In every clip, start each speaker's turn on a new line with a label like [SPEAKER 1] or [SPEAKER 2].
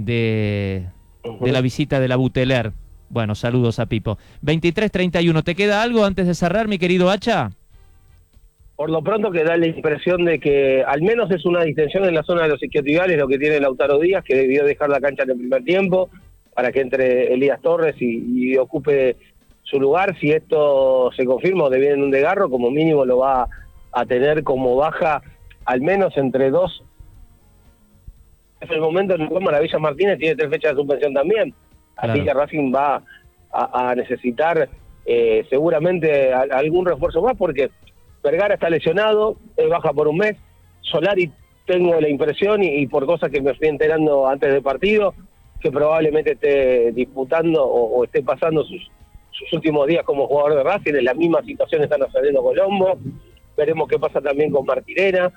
[SPEAKER 1] de la visita de la Buteler. Bueno, saludos a Pipo. 23:31, ¿te queda algo antes de cerrar, mi querido Hacha?
[SPEAKER 2] Por lo pronto que da la impresión de que al menos es una distensión en la zona de los isquiotibiales lo que tiene Lautaro Díaz, que debió dejar la cancha en el primer tiempo para que entre Elías Torres y ocupe su lugar. Si esto se confirma o deviene en un desgarro, como mínimo lo va a tener como baja al menos entre 2. Es el momento en el cual Maravilla Martínez tiene 3 fechas de suspensión también. Así que Racing va a necesitar seguramente algún refuerzo más, porque Vergara está lesionado, baja por un mes. Solari, tengo la impresión, y por cosas que me fui enterando antes del partido, que probablemente esté disputando o esté pasando sus últimos días como jugador de Racing. En la misma situación están sucediendo Colombo. Veremos qué pasa también con Martirena.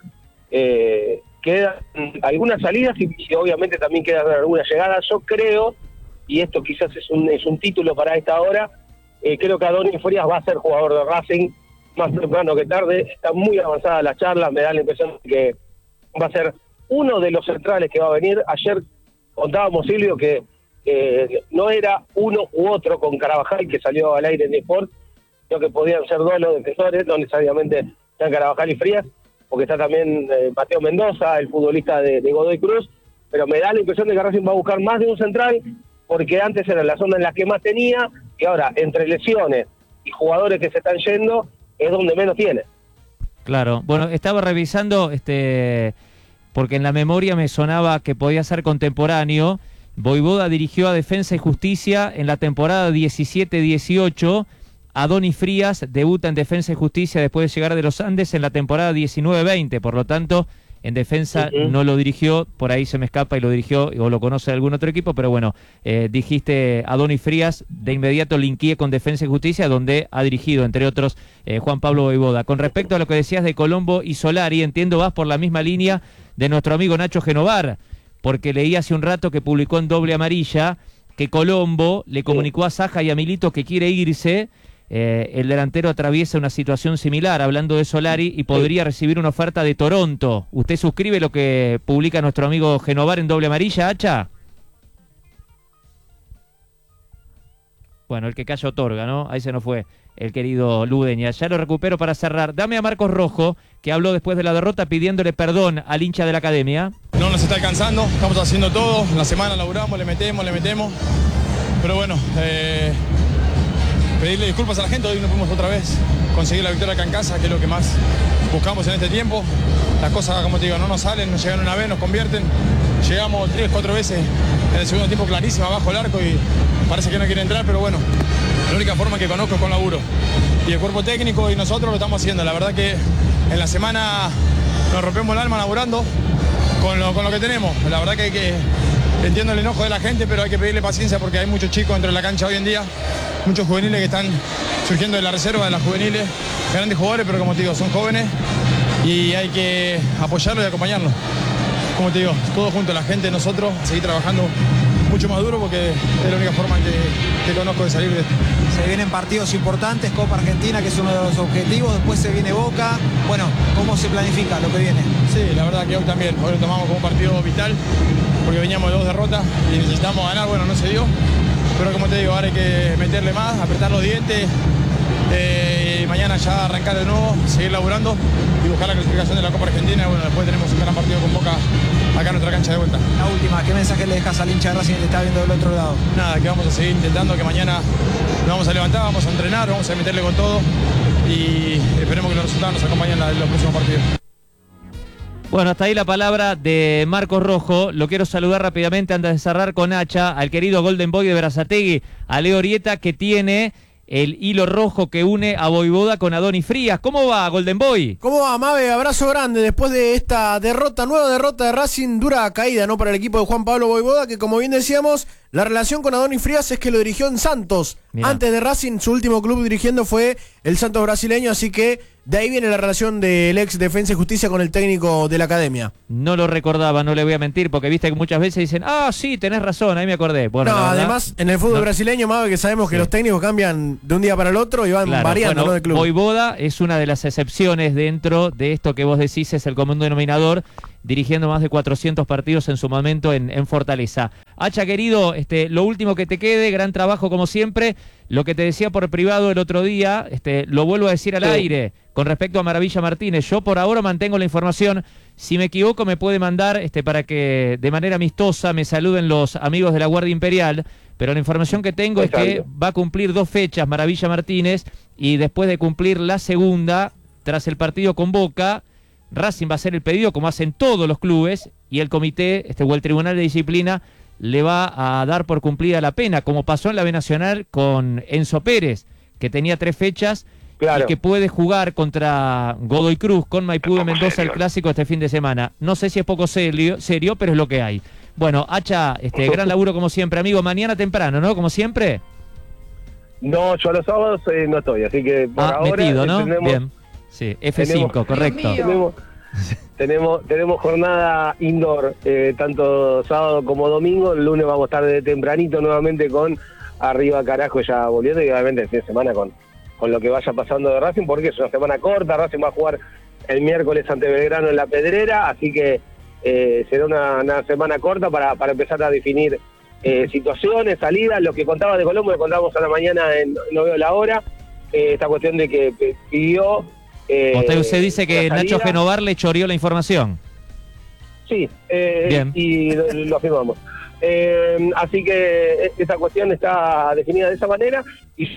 [SPEAKER 2] Quedan algunas salidas y obviamente también quedan algunas llegadas. Yo creo, y esto quizás es un título para esta hora, creo que Adonis Frías va a ser jugador de Racing más temprano que tarde. Está muy avanzada la charla, me da la impresión de que va a ser uno de los centrales que va a venir. Ayer contábamos, Silvio, que no era uno u otro con Carabajal, que salió al aire en Sport, sino que podían ser 2 los defensores, no necesariamente están Carabajal y Frías, porque está también Mateo Mendoza, el futbolista de Godoy Cruz, pero me da la impresión de que Racing va a buscar más de un central, porque antes era la zona en la que más tenía, y ahora, entre lesiones y jugadores que se están yendo, es donde menos tiene.
[SPEAKER 1] Claro, bueno, estaba revisando, porque en la memoria me sonaba que podía ser contemporáneo. Voivoda dirigió a Defensa y Justicia en la temporada 17-18, Adonis Frías debuta en Defensa y Justicia después de llegar de los Andes en la temporada 19-20, por lo tanto, en Defensa no lo dirigió, por ahí se me escapa y lo dirigió, o lo conoce algún otro equipo, pero bueno, dijiste Adonis Frías, de inmediato linkeé con Defensa y Justicia, donde ha dirigido, entre otros, Juan Pablo Voivoda. Con respecto a lo que decías de Colombo y Solari, entiendo vas por la misma línea de nuestro amigo Nacho Genovar, porque leí hace un rato que publicó en Doble Amarilla que Colombo le comunicó a Saja y a Milito que quiere irse. El delantero atraviesa una situación similar, hablando de Solari, y podría recibir una oferta de Toronto. ¿Usted suscribe lo que publica nuestro amigo Genovar en Doble Amarilla, Hacha? Bueno, el que calla otorga, ¿no? Ahí se nos fue el querido Ludeña. Ya lo recupero para cerrar. Dame a Marcos Rojo, que habló después de la derrota pidiéndole perdón al hincha de la academia.
[SPEAKER 3] No nos está alcanzando, estamos haciendo todo. En la semana laburamos, le metemos. Pero bueno, pedirle disculpas a la gente. Hoy no pudimos otra vez conseguir la victoria acá en casa, que es lo que más buscamos en este tiempo. Las cosas, como te digo, no nos salen, nos llegan una vez, nos convierten. Llegamos 3, 4 veces en el segundo tiempo clarísimo abajo el arco y parece que no quiere entrar, pero bueno, la única forma que conozco es con laburo. Y el cuerpo técnico y nosotros lo estamos haciendo. La verdad que en la semana nos rompemos el alma laburando con lo que tenemos. La verdad que entiendo el enojo de la gente, pero hay que pedirle paciencia porque hay muchos chicos dentro de la cancha hoy en día, muchos juveniles que están surgiendo de la reserva, de las juveniles, grandes jugadores, pero como te digo, son jóvenes y hay que apoyarlos y acompañarlos. Como te digo, todos juntos, la gente, nosotros, seguir trabajando mucho más duro porque es la única forma que conozco de salir de esto.
[SPEAKER 4] Se vienen partidos importantes, Copa Argentina, que es uno de los objetivos, después se viene Boca. Bueno, ¿cómo se planifica lo que viene?
[SPEAKER 3] Sí, la verdad que hoy también, hoy lo tomamos como un partido vital, porque veníamos de 2 derrotas y necesitamos ganar, bueno, no se dio. Pero como te digo, ahora hay que meterle más, apretar los dientes, mañana ya arrancar de nuevo, seguir laburando y buscar la clasificación de la Copa Argentina. Bueno, después tenemos un gran partido con Boca acá en nuestra cancha de vuelta.
[SPEAKER 4] La última, ¿qué mensaje le dejas al hincha de Racing que te está viendo del otro lado?
[SPEAKER 3] Nada, que vamos a seguir intentando, que mañana nos vamos a levantar, vamos a entrenar, vamos a meterle con todo y esperemos que los resultados nos acompañen en los próximos partidos.
[SPEAKER 1] Bueno, hasta ahí la palabra de Marcos Rojo. Lo quiero saludar rápidamente antes de cerrar con Hacha, al querido Golden Boy de Berazategui, a Leo Orieta, que tiene el hilo rojo que une a Voivoda con Adonis Frías. ¿Cómo va, Golden Boy?
[SPEAKER 5] ¿Cómo va, Mabe? Abrazo grande después de esta nueva derrota de Racing, dura caída, ¿no?, para el equipo de Juan Pablo Voivoda, que como bien decíamos, la relación con Adonis Frías es que lo dirigió en Santos. Mirá. Antes de Racing, su último club dirigiendo fue el Santos brasileño, así que de ahí viene la relación del ex Defensa y Justicia con el técnico de la academia.
[SPEAKER 1] No lo recordaba, no le voy a mentir, porque viste que muchas veces dicen, sí, tenés razón, ahí me acordé. Bueno,
[SPEAKER 5] no, además, en el fútbol brasileño, Mabe, que sabemos que los técnicos cambian de un día para el otro y van variando,
[SPEAKER 1] bueno,
[SPEAKER 5] ¿no?, de club.
[SPEAKER 1] Voivoda es una de las excepciones dentro de esto que vos decís es el común denominador, dirigiendo más de 400 partidos en su momento en Fortaleza. Hacha, querido, lo último que te quede, gran trabajo como siempre. Lo que te decía por privado el otro día, lo vuelvo a decir al aire con respecto a Maravilla Martínez. Yo por ahora mantengo la información. Si me equivoco me puede mandar para que de manera amistosa me saluden los amigos de la Guardia Imperial, pero la información que tengo es que va a cumplir 2 fechas Maravilla Martínez, y después de cumplir la segunda, tras el partido con Boca, Racing va a hacer el pedido como hacen todos los clubes, y el comité o el Tribunal de Disciplina le va a dar por cumplida la pena, como pasó en la B Nacional con Enzo Pérez, que tenía 3 fechas y que puede jugar contra Godoy Cruz con Maipú de Mendoza el clásico este fin de semana. No sé si es poco serio, pero es lo que hay. Bueno, Hacha, gran laburo como siempre, amigo. Mañana temprano, ¿no? Como siempre.
[SPEAKER 2] No, yo los sábados no estoy, así que por ahora
[SPEAKER 1] metido, ¿no? Bien. Sí, F5, correcto.
[SPEAKER 2] Tenemos jornada indoor, tanto sábado como domingo. El lunes vamos a estar de tempranito nuevamente con Arriba Carajo ya volviendo, y obviamente el fin de semana con lo que vaya pasando de Racing, porque es una semana corta. Racing va a jugar el miércoles ante Belgrano en La Pedrera, así que será una semana corta para empezar a definir situaciones, salidas. Lo que contaba de Colombo lo contábamos a la mañana en No Veo la Hora, esta cuestión de que pidió...
[SPEAKER 1] usted dice que Nacho Genovar le choreó la información.
[SPEAKER 2] Sí,
[SPEAKER 1] bien.
[SPEAKER 2] Y lo afirmamos. Así que esa cuestión está definida de esa manera. Y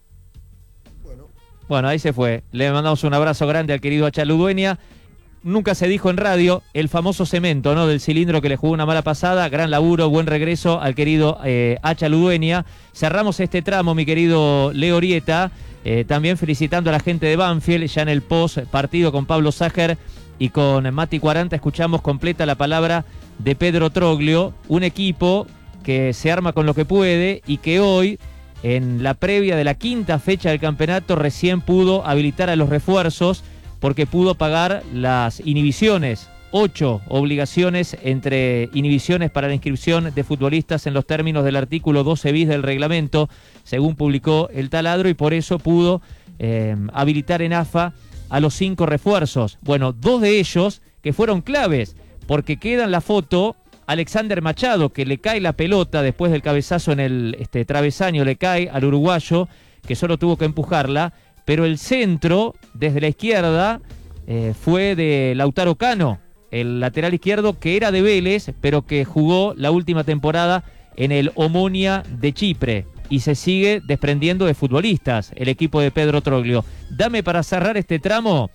[SPEAKER 1] bueno, ahí se fue. Le mandamos un abrazo grande al querido Hacha Ludueña. Nunca se dijo en radio el famoso cemento, ¿no? Del cilindro que le jugó una mala pasada. Gran laburo, buen regreso al querido Hacha Ludueña. Cerramos este tramo, mi querido Leo Orieta. También felicitando a la gente de Banfield. Ya en el post partido con Pablo Ságer y con Mati 40 escuchamos completa la palabra de Pedro Troglio. Un equipo que se arma con lo que puede y que hoy, en la previa de la 5ª fecha del campeonato, recién pudo habilitar a los refuerzos porque pudo pagar las inhibiciones. 8 obligaciones entre inhibiciones para la inscripción de futbolistas en los términos del artículo 12 bis del reglamento, según publicó el Taladro, y por eso pudo habilitar en AFA a los 5 refuerzos. Bueno, 2 de ellos que fueron claves, porque queda en la foto Alexander Machado, que le cae la pelota después del cabezazo en el travesaño, le cae al uruguayo, que solo tuvo que empujarla, pero el centro, desde la izquierda, fue de Lautaro Cano, el lateral izquierdo que era de Vélez, pero que jugó la última temporada en el Omonia de Chipre, y se sigue desprendiendo de futbolistas el equipo de Pedro Troglio. Dame para cerrar este tramo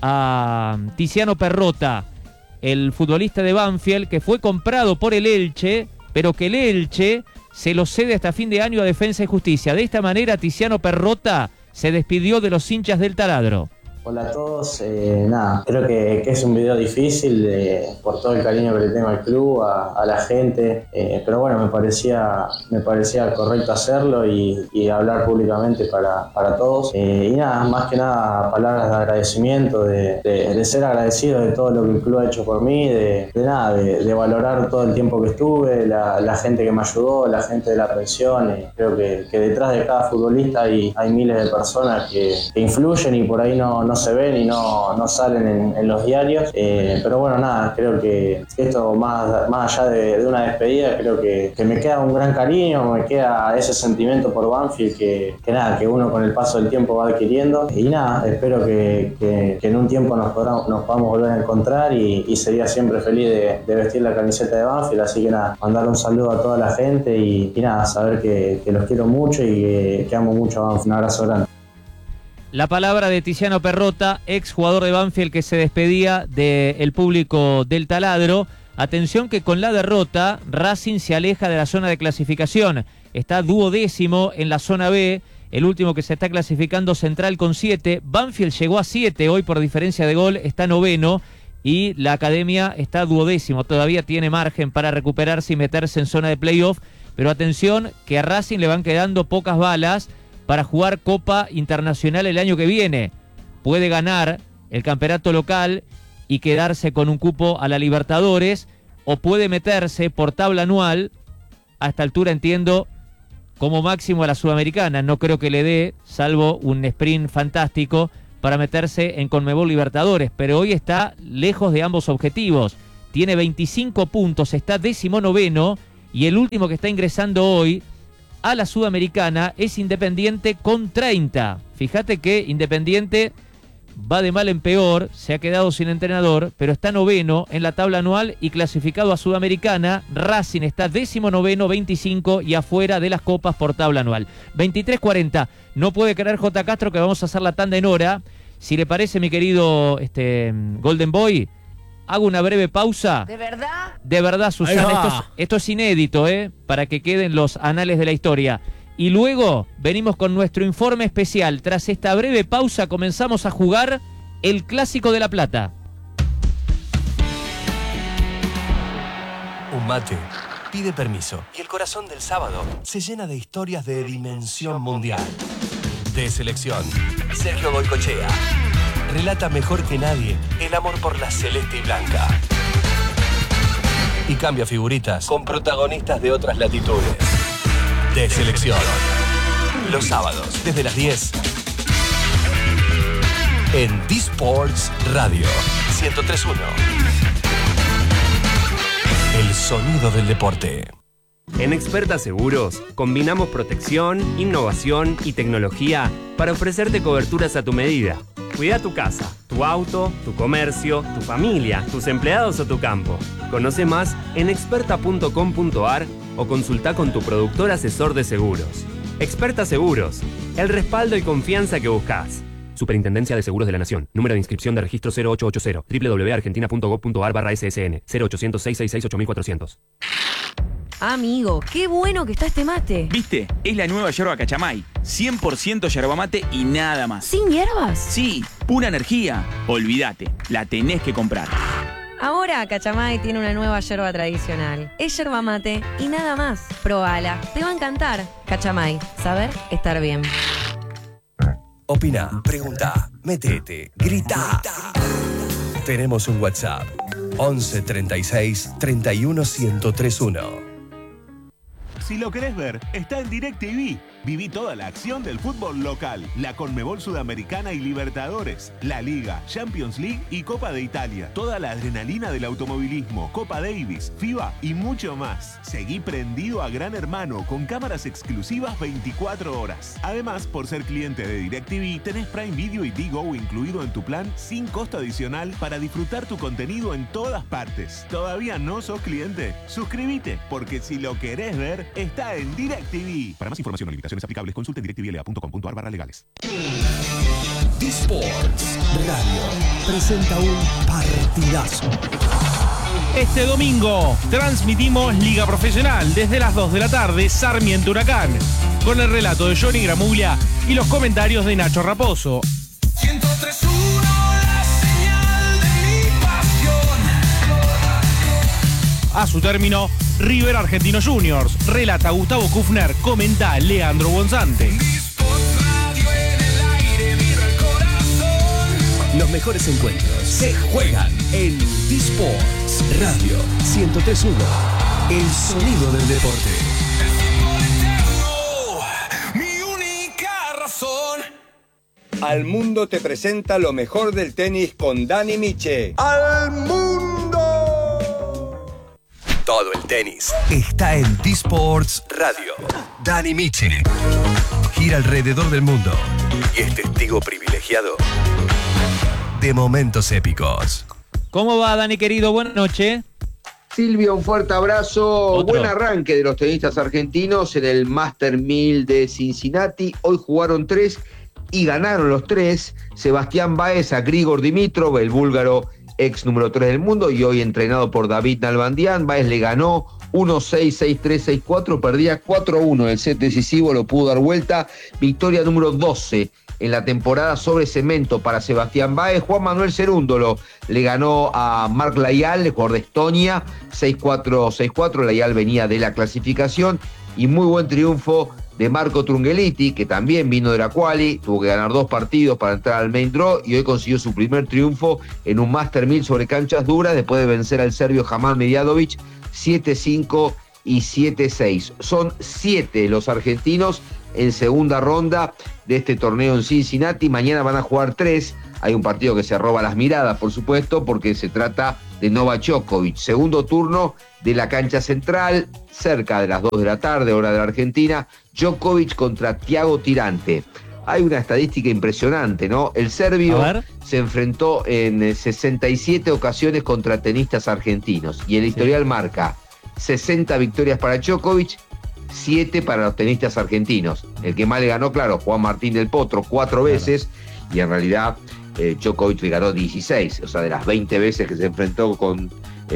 [SPEAKER 1] a Tiziano Perrota, el futbolista de Banfield, que fue comprado por el Elche, pero que el Elche se lo cede hasta fin de año a Defensa y Justicia. De esta manera, Tiziano Perrota se despidió de los hinchas del Taladro.
[SPEAKER 6] Hola a todos, creo que es un video difícil por todo el cariño que le tengo al club, a la gente, pero bueno, me parecía correcto hacerlo y hablar públicamente para todos. Y nada, más que nada, palabras de agradecimiento, de ser agradecido de todo lo que el club ha hecho por mí, de valorar todo el tiempo que estuve, la gente que me ayudó, la gente de la pensión. Creo que detrás de cada futbolista hay miles de personas que influyen y por ahí no se ven y no salen en los diarios, pero bueno, nada, creo que esto más allá de una despedida, creo que me queda un gran cariño, me queda ese sentimiento por Banfield que uno con el paso del tiempo va adquiriendo, y nada, espero que en un tiempo nos podamos volver a encontrar y sería siempre feliz de vestir la camiseta de Banfield, así que nada, mandar un saludo a toda la gente y nada, saber que los quiero mucho y que amo mucho a Banfield. Un abrazo grande.
[SPEAKER 1] La palabra de Tiziano Perrota, ex jugador de Banfield, que se despedía del público del Taladro. Atención que con la derrota Racing se aleja de la zona de clasificación. Está 12º en la zona B. El último que se está clasificando, Central, con 7. Banfield llegó a 7 hoy por diferencia de gol, está 9º. Y la Academia está 12º. Todavía tiene margen para recuperarse y meterse en zona de playoff. Pero atención que a Racing le van quedando pocas balas para jugar Copa Internacional el año que viene. Puede ganar el campeonato local y quedarse con un cupo a la Libertadores, o puede meterse por tabla anual, a esta altura entiendo, como máximo a la Sudamericana. No creo que le dé, salvo un sprint fantástico, para meterse en Conmebol Libertadores, pero hoy está lejos de ambos objetivos. Tiene 25 puntos, está 19º Y el último que está ingresando hoy a la Sudamericana es Independiente con 30. Fíjate que Independiente va de mal en peor, se ha quedado sin entrenador, pero está noveno en la tabla anual y clasificado a Sudamericana. Racing está 19º, 25 y afuera de las copas por tabla anual. 23:40. No puede creer J. Castro que vamos a hacer la tanda en hora. Si le parece, mi querido Golden Boy, hago una breve pausa.
[SPEAKER 7] ¿De verdad?
[SPEAKER 1] De verdad, Susana, esto es inédito, para que queden los anales de la historia. Y luego venimos con nuestro informe especial. Tras esta breve pausa comenzamos a jugar el Clásico de La Plata.
[SPEAKER 8] Un mate pide permiso y el corazón del sábado se llena de historias de dimensión mundial. De selección, Sergio Goycochea relata mejor que nadie el amor por la celeste y blanca. Y cambia figuritas con protagonistas de otras latitudes. De selección. Los sábados, desde las 10. En D-Sports Radio 103.1. El sonido del deporte.
[SPEAKER 9] En Experta Seguros, combinamos protección, innovación y tecnología para ofrecerte coberturas a tu medida. Cuida tu casa, tu auto, tu comercio, tu familia, tus empleados o tu campo. Conoce más en experta.com.ar o consulta con tu productor asesor de seguros. Experta Seguros, el respaldo y confianza que buscas. Superintendencia de Seguros de la Nación. Número de inscripción de registro 0880 www.argentina.gov.ar/ssn 0800-666-8400.
[SPEAKER 7] Amigo, qué bueno que está este mate.
[SPEAKER 10] ¿Viste? Es la nueva yerba Cachamay. 100% yerba mate y nada más.
[SPEAKER 7] ¿Sin hierbas?
[SPEAKER 10] Sí, pura energía. Olvídate, la tenés que comprar.
[SPEAKER 7] Ahora Cachamay tiene una nueva yerba tradicional. Es yerba mate y nada más. Probala, te va a encantar. Cachamay, saber estar bien.
[SPEAKER 8] Opina, pregunta, metete, grita. Tenemos un WhatsApp. 11 36 31 1031.
[SPEAKER 11] Si lo querés ver, está en DirecTV. Viví toda la acción del fútbol local, la Conmebol Sudamericana y Libertadores, la Liga, Champions League y Copa de Italia. Toda la adrenalina del automovilismo, Copa Davis, FIBA y mucho más. Seguí prendido a Gran Hermano con cámaras exclusivas 24 horas. Además, por ser cliente de DirecTV, tenés Prime Video y Digo incluido en tu plan sin costo adicional para disfrutar tu contenido en todas partes. ¿Todavía no sos cliente? Suscríbete, porque si lo querés ver, está en DirecTV. Para más información o limitaciones aplicables, consulte en directvla.com.ar/legales.
[SPEAKER 8] D-Sports Radio presenta un partidazo.
[SPEAKER 12] Este domingo transmitimos Liga Profesional desde las 2 de la tarde, Sarmiento Huracán, con el relato de Johnny Gramuglia y los comentarios de Nacho Raposo.
[SPEAKER 13] 103.1, la señal de mi pasión.
[SPEAKER 12] A su término, River Argentino Juniors, relata Gustavo Kufner, comenta Leandro Bonzante.
[SPEAKER 8] Los mejores encuentros se juegan en D-Sports Radio 103.1. El sonido del deporte.
[SPEAKER 13] Mi única razón.
[SPEAKER 14] Al Mundo te presenta lo mejor del tenis con Dani Miche. ¡Al mundo!
[SPEAKER 8] Todo el tenis está en D-Sports Radio. Dani Miche gira alrededor del mundo y es testigo privilegiado de momentos épicos.
[SPEAKER 1] ¿Cómo va, Dani, querido? Buenas noches.
[SPEAKER 15] Silvio, un fuerte abrazo.
[SPEAKER 1] Otro.
[SPEAKER 15] Buen arranque de los tenistas argentinos en el Master 1000 de Cincinnati. Hoy jugaron 3 y ganaron los 3. Sebastián Báez a Grigor Dimitrov, el búlgaro ex número 3 del mundo y hoy entrenado por David Nalbandian. Báez le ganó 1-6, 6-3, 6-4, perdía 4-1 en el set decisivo, lo pudo dar vuelta. Victoria número 12 en la temporada sobre cemento para Sebastián Báez. Juan Manuel Cerúndolo le ganó a Marc Layal, el jugador de Estonia, 6-4, 6-4. Layal venía de la clasificación y muy buen triunfo de Marco Trungelliti, que también vino de la quali, tuvo que ganar 2 partidos para entrar al main draw y hoy consiguió su primer triunfo en un Master 1000 sobre canchas duras después de vencer al serbio Hamad Medjadovic 7-5 y 7-6. Son 7 los argentinos en segunda ronda de este torneo en Cincinnati. Mañana van a jugar 3 Hay un partido que se roba las miradas, por supuesto, porque se trata de Novak Djokovic. Segundo turno de la cancha central, cerca de las 2 de la tarde, hora de la Argentina. Djokovic contra Thiago Tirante. Hay una estadística impresionante, ¿no? El serbio se enfrentó en 67 ocasiones contra tenistas argentinos y el historial marca 60 victorias para Djokovic, 7 para los tenistas argentinos. El que más le ganó, claro, Juan Martín del Potro, 4 veces, y en realidad Djokovic le ganó 16, o sea, de las 20 veces que se enfrentó con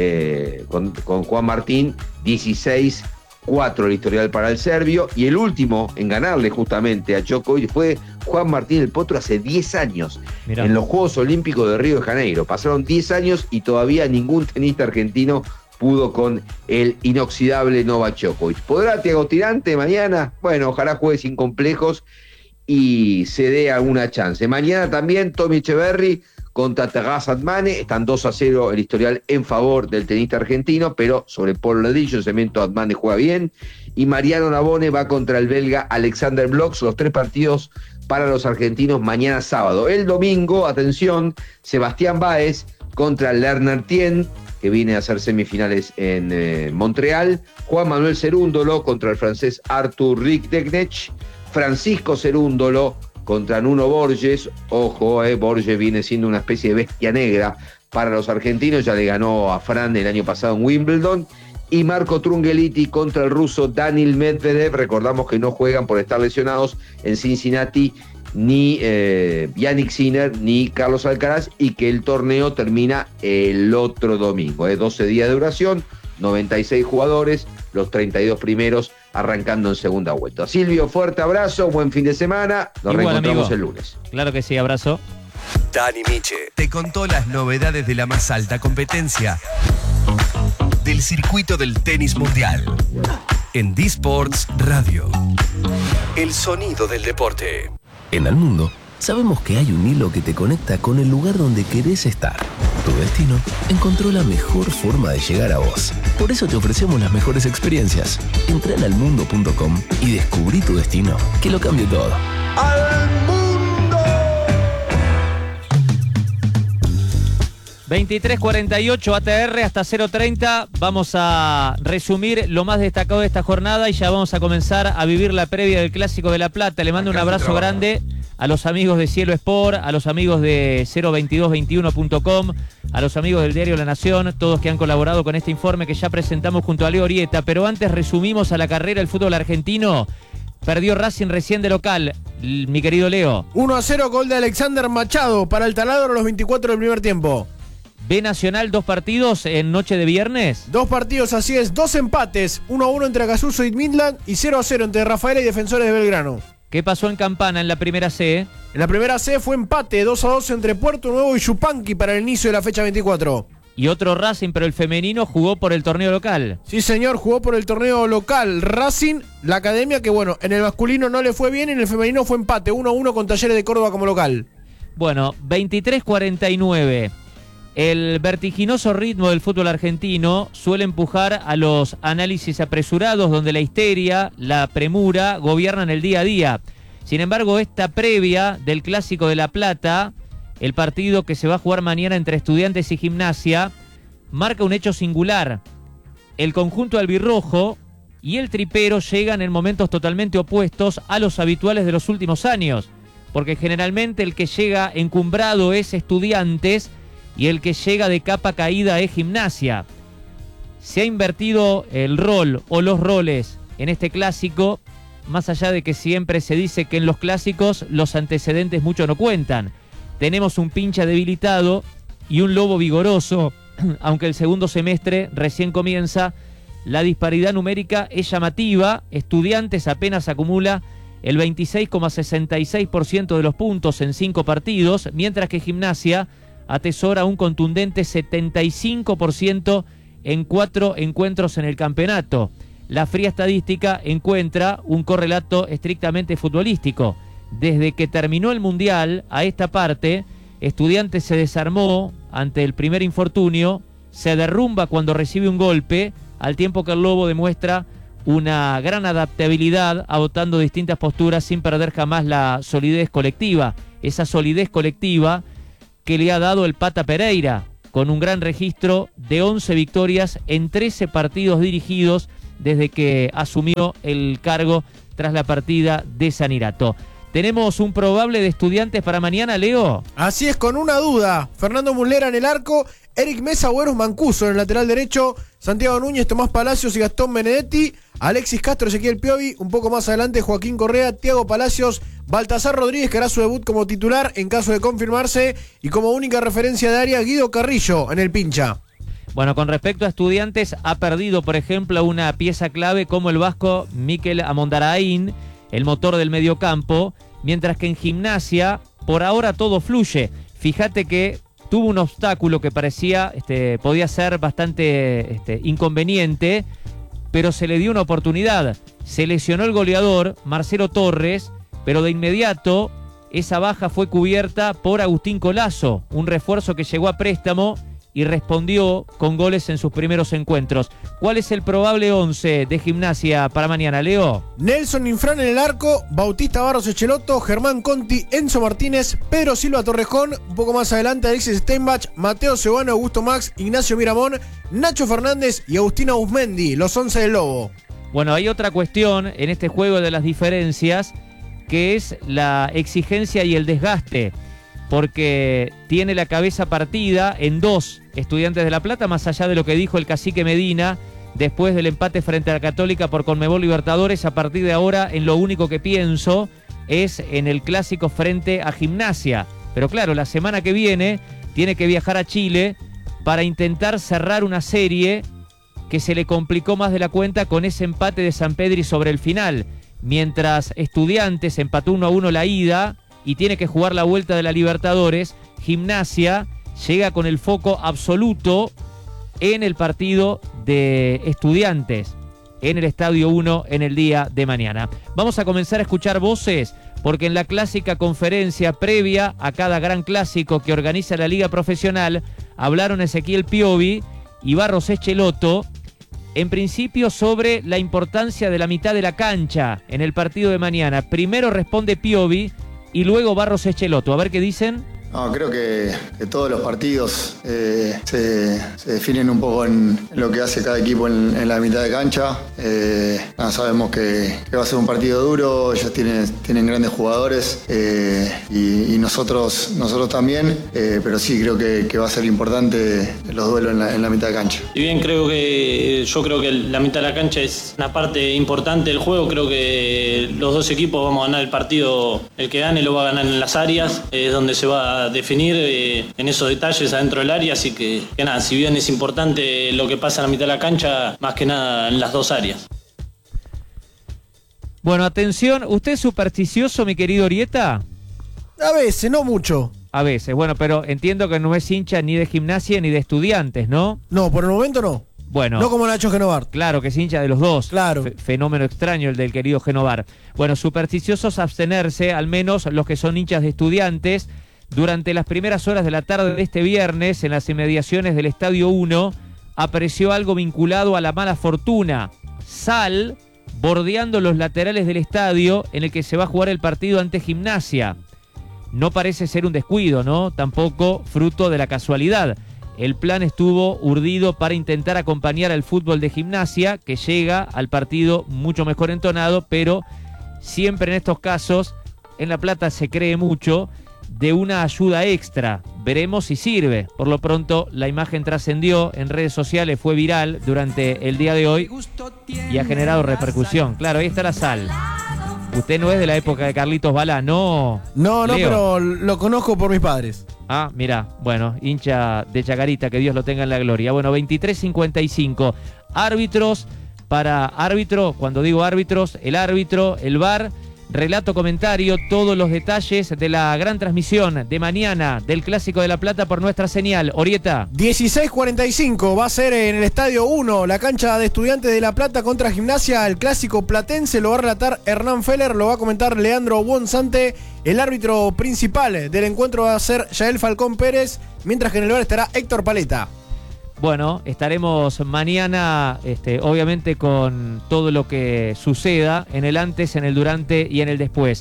[SPEAKER 15] Juan Martín, 16-4 el historial para el serbio, y el último en ganarle justamente a Djokovic fue Juan Martín del Potro hace 10 años, en los Juegos Olímpicos de Río de Janeiro. Pasaron 10 años y todavía ningún tenista argentino pudo con el inoxidable Novak Djokovic. ¿Podrá Thiago Tirante mañana? Bueno, ojalá juegue sin complejos y se dé alguna chance. Mañana también Tommy Echeverry contra Taras Admane. Están 2-0 el historial en favor del tenista argentino, pero sobre Polo Ladrillo, el cemento Admane juega bien. Y Mariano Navone va contra el belga Alexander Bloch. Los 3 partidos para los argentinos mañana sábado. El domingo, atención, Sebastián Báez contra Lernart Tien, que viene a hacer semifinales en Montreal. Juan Manuel Cerúndolo contra el francés Arthur Rikdeknech. Francisco Cerúndolo contra Nuno Borges. Ojo, Borges viene siendo una especie de bestia negra para los argentinos. Ya le ganó a Fran el año pasado en Wimbledon. Y Marco Trungelliti contra el ruso Daniil Medvedev. Recordamos que no juegan por estar lesionados en Cincinnati ni Yannick Sinner ni Carlos Alcaraz, y que el torneo termina el otro domingo. 12 días de duración, 96 jugadores, los 32 primeros arrancando en segunda vuelta. Silvio, fuerte abrazo, buen fin de semana, nos reencontramos el lunes.
[SPEAKER 1] Claro que sí, abrazo.
[SPEAKER 8] Dani Miche te contó las novedades de la más alta competencia del circuito del tenis mundial en D-Sports Radio. El sonido del deporte.
[SPEAKER 16] En el mundo, sabemos que hay un hilo que te conecta con el lugar donde querés estar. Tu destino encontró la mejor forma de llegar a vos. Por eso te ofrecemos las mejores experiencias. Entra en almundo.com y descubrí tu destino, que lo cambie todo.
[SPEAKER 13] ¡Al mundo!
[SPEAKER 1] 23:48 ATR hasta 0:30. Vamos a resumir lo más destacado de esta jornada y ya vamos a comenzar a vivir la previa del Clásico de La Plata. Le mando un abrazo grande a los amigos de Cielo Sport, a los amigos de 02221.com, a los amigos del diario La Nación, todos que han colaborado con este informe que ya presentamos junto a Leo Orieta. Pero antes resumimos a la carrera el fútbol argentino. Perdió Racing recién de local, mi querido Leo.
[SPEAKER 5] 1-0, gol de Alexander Machado para el taladro a los 24 del primer tiempo.
[SPEAKER 1] B Nacional, 2 partidos en noche de viernes.
[SPEAKER 5] 2 partidos, así es, 2 empates, 1-1 entre Acasuso y Midland y 0-0 entre Rafaela y Defensores de Belgrano.
[SPEAKER 1] ¿Qué pasó en Campana en la primera C?
[SPEAKER 5] En la primera C fue empate, 2-2 entre Puerto Nuevo y Yupanqui para el inicio de la fecha 24.
[SPEAKER 1] Y otro Racing, pero el femenino jugó por el torneo local.
[SPEAKER 5] Sí, señor, jugó por el torneo local. Racing, la academia, que bueno, en el masculino no le fue bien, en el femenino fue empate, 1-1 con Talleres de Córdoba como local.
[SPEAKER 1] Bueno, 23:49. El vertiginoso ritmo del fútbol argentino suele empujar a los análisis apresurados donde la histeria, la premura gobiernan el día a día. Sin embargo, esta previa del Clásico de La Plata, el partido que se va a jugar mañana entre Estudiantes y Gimnasia, marca un hecho singular. El conjunto albirrojo y el tripero llegan en momentos totalmente opuestos a los habituales de los últimos años, porque generalmente el que llega encumbrado es Estudiantes y el que llega de capa caída es Gimnasia. Se ha invertido el rol o los roles en este clásico, más allá de que siempre se dice que en los clásicos los antecedentes mucho no cuentan. Tenemos un pincha debilitado y un lobo vigoroso, aunque el segundo semestre recién comienza. La disparidad numérica es llamativa. Estudiantes apenas acumula el 26,66% de los puntos en 5 partidos, mientras que Gimnasia atesora un contundente 75% en 4 encuentros en el campeonato. La fría estadística encuentra un correlato estrictamente futbolístico. Desde que terminó el Mundial a esta parte, Estudiantes se desarmó ante el primer infortunio, se derrumba cuando recibe un golpe, al tiempo que el Lobo demuestra una gran adaptabilidad, adoptando distintas posturas sin perder jamás la solidez colectiva. Esa solidez colectiva que le ha dado el Pata Pereira, con un gran registro de 11 victorias en 13 partidos dirigidos desde que asumió el cargo tras la partida de Sanirato. ¿Tenemos un probable de Estudiantes para mañana, Leo?
[SPEAKER 5] Así es, con una duda. Fernando Muslera en el arco, Eric Mesa, Güeros Mancuso en el lateral derecho, Santiago Núñez, Tomás Palacios y Gastón Benedetti, Alexis Castro, Ezequiel Piovi, un poco más adelante Joaquín Correa, Thiago Palacios, Baltasar Rodríguez, que hará su debut como titular en caso de confirmarse, y como única referencia de área, Guido Carrillo en el pincha.
[SPEAKER 1] Bueno, con respecto a Estudiantes, ha perdido, por ejemplo, una pieza clave como el vasco Mikel Amondaraín, el motor del mediocampo, mientras que en Gimnasia, por ahora todo fluye. Fíjate que tuvo un obstáculo que parecía, podía ser bastante inconveniente, pero se le dio una oportunidad. Se lesionó el goleador, Marcelo Torres, pero de inmediato esa baja fue cubierta por Agustín Colazo, un refuerzo que llegó a préstamo y respondió con goles en sus primeros encuentros. ¿Cuál es el probable 11 de Gimnasia para mañana, Leo?
[SPEAKER 5] Nelson Infran en el arco, Bautista Barros Echeloto, Germán Conti, Enzo Martínez, Pedro Silva Torrejón, un poco más adelante Alexis Steinbach, Mateo Cebano, Augusto Max, Ignacio Miramón, Nacho Fernández y Agustina Uzmendi, los 11 del Lobo.
[SPEAKER 1] Bueno, hay otra cuestión en este juego de las diferencias, que es la exigencia y el desgaste, porque tiene la cabeza partida en dos Estudiantes de La Plata, más allá de lo que dijo el cacique Medina después del empate frente a la Católica por Conmebol Libertadores. A partir de ahora, en lo único que pienso es en el clásico frente a Gimnasia. Pero claro, la semana que viene tiene que viajar a Chile para intentar cerrar una serie que se le complicó más de la cuenta con ese empate de Sampedri sobre el final. Mientras Estudiantes empató 1-1 la ida y tiene que jugar la vuelta de la Libertadores, Gimnasia llega con el foco absoluto en el partido de Estudiantes en el Estadio 1 en el día de mañana. Vamos a comenzar a escuchar voces, porque en la clásica conferencia previa a cada gran clásico que organiza la Liga Profesional hablaron Ezequiel Piovi y Barros Echeloto, en principio sobre la importancia de la mitad de la cancha en el partido de mañana. Primero responde Piovi y luego Barros Echeloto. A ver qué dicen.
[SPEAKER 17] No, creo que todos los partidos se definen un poco en lo que hace cada equipo en la mitad de cancha. Sabemos que va a ser un partido duro, ellos tienen grandes jugadores y nosotros también, pero sí creo que va a ser importante los duelos en la mitad de cancha.
[SPEAKER 18] Si bien yo creo que la mitad de la cancha es una parte importante del juego, creo que los dos equipos vamos a ganar el partido, el que gane lo va a ganar en las áreas, es donde se va a definir en esos detalles adentro del área, así que nada, si bien es importante lo que pasa en la mitad de la cancha, más que nada en las dos áreas.
[SPEAKER 1] Bueno, atención, ¿usted es supersticioso, mi querido Orieta?
[SPEAKER 5] A veces, no mucho.
[SPEAKER 1] A veces, bueno, pero entiendo que no es hincha ni de Gimnasia ni de Estudiantes, ¿no?
[SPEAKER 5] No, por el momento no.
[SPEAKER 1] Bueno,
[SPEAKER 5] no como Nacho Genovar.
[SPEAKER 1] Claro, que es hincha de los dos.
[SPEAKER 5] Claro.
[SPEAKER 1] Fenómeno extraño el del querido Genovar. Bueno, supersticiosos abstenerse, al menos los que son hinchas de Estudiantes. Durante las primeras horas de la tarde de este viernes, en las inmediaciones del Estadio 1, apareció algo vinculado a la mala fortuna. Sal bordeando los laterales del estadio en el que se va a jugar el partido ante Gimnasia. No parece ser un descuido, ¿no? Tampoco fruto de la casualidad. El plan estuvo urdido para intentar acompañar al fútbol de Gimnasia, que llega al partido mucho mejor entonado, pero siempre en estos casos, en La Plata se cree mucho de una ayuda extra. Veremos si sirve. Por lo pronto, la imagen trascendió en redes sociales, fue viral durante el día de hoy y ha generado repercusión. Claro, ahí está la sal. Usted no es de la época de Carlitos Balá, ¿no?
[SPEAKER 5] No, pero lo conozco por mis padres.
[SPEAKER 1] Ah, mira, bueno, hincha de Chacarita, que Dios lo tenga en la gloria. Bueno, 23:55. Árbitros para árbitro, cuando digo árbitros, el árbitro, el VAR, relato, comentario, todos los detalles de la gran transmisión de mañana del Clásico de La Plata por nuestra señal. Orieta.
[SPEAKER 5] 16:45 va a ser en el Estadio 1, la cancha de Estudiantes de La Plata contra Gimnasia, el clásico platense. Lo va a relatar Hernán Feller, lo va a comentar Leandro Bonzante. El árbitro principal del encuentro va a ser Yael Falcón Pérez, mientras que en el bar estará Héctor Paleta.
[SPEAKER 1] Bueno, estaremos mañana, obviamente, con todo lo que suceda en el antes, en el durante y en el después.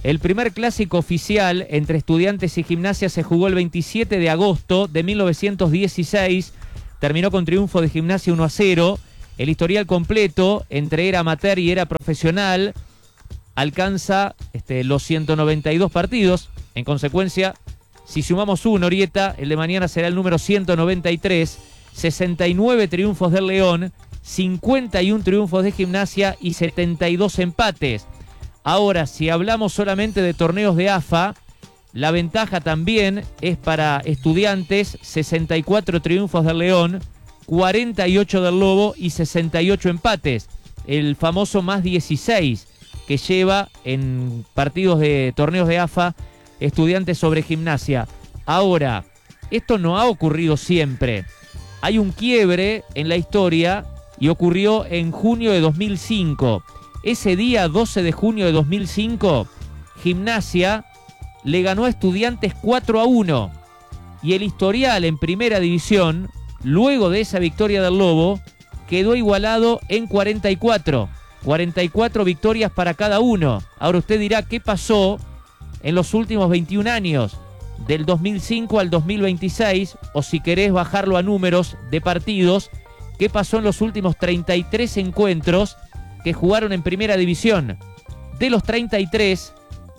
[SPEAKER 1] El primer clásico oficial entre Estudiantes y Gimnasia se jugó el 27 de agosto de 1916. Terminó con triunfo de Gimnasia 1-0. El historial completo entre era amateur y era profesional alcanza los 192 partidos. En consecuencia, si sumamos uno, Orieta, el de mañana será el número 193. 69 triunfos del León, 51 triunfos de Gimnasia y 72 empates. Ahora, si hablamos solamente de torneos de AFA, la ventaja también es para Estudiantes, 64 triunfos del León, 48 del Lobo y 68 empates. El famoso más 16 que lleva en partidos de torneos de AFA Estudiantes sobre Gimnasia. Ahora, esto no ha ocurrido siempre. Hay un quiebre en la historia y ocurrió en junio de 2005. Ese día, 12 de junio de 2005, Gimnasia le ganó a Estudiantes 4-1. Y el historial en primera división, luego de esa victoria del Lobo, quedó igualado en 44. 44 victorias para cada uno. Ahora usted dirá, ¿qué pasó en los últimos 21 años? Del 2005 al 2026, o si querés bajarlo a números de partidos, ¿qué pasó en los últimos 33 encuentros que jugaron en primera división? De los 33,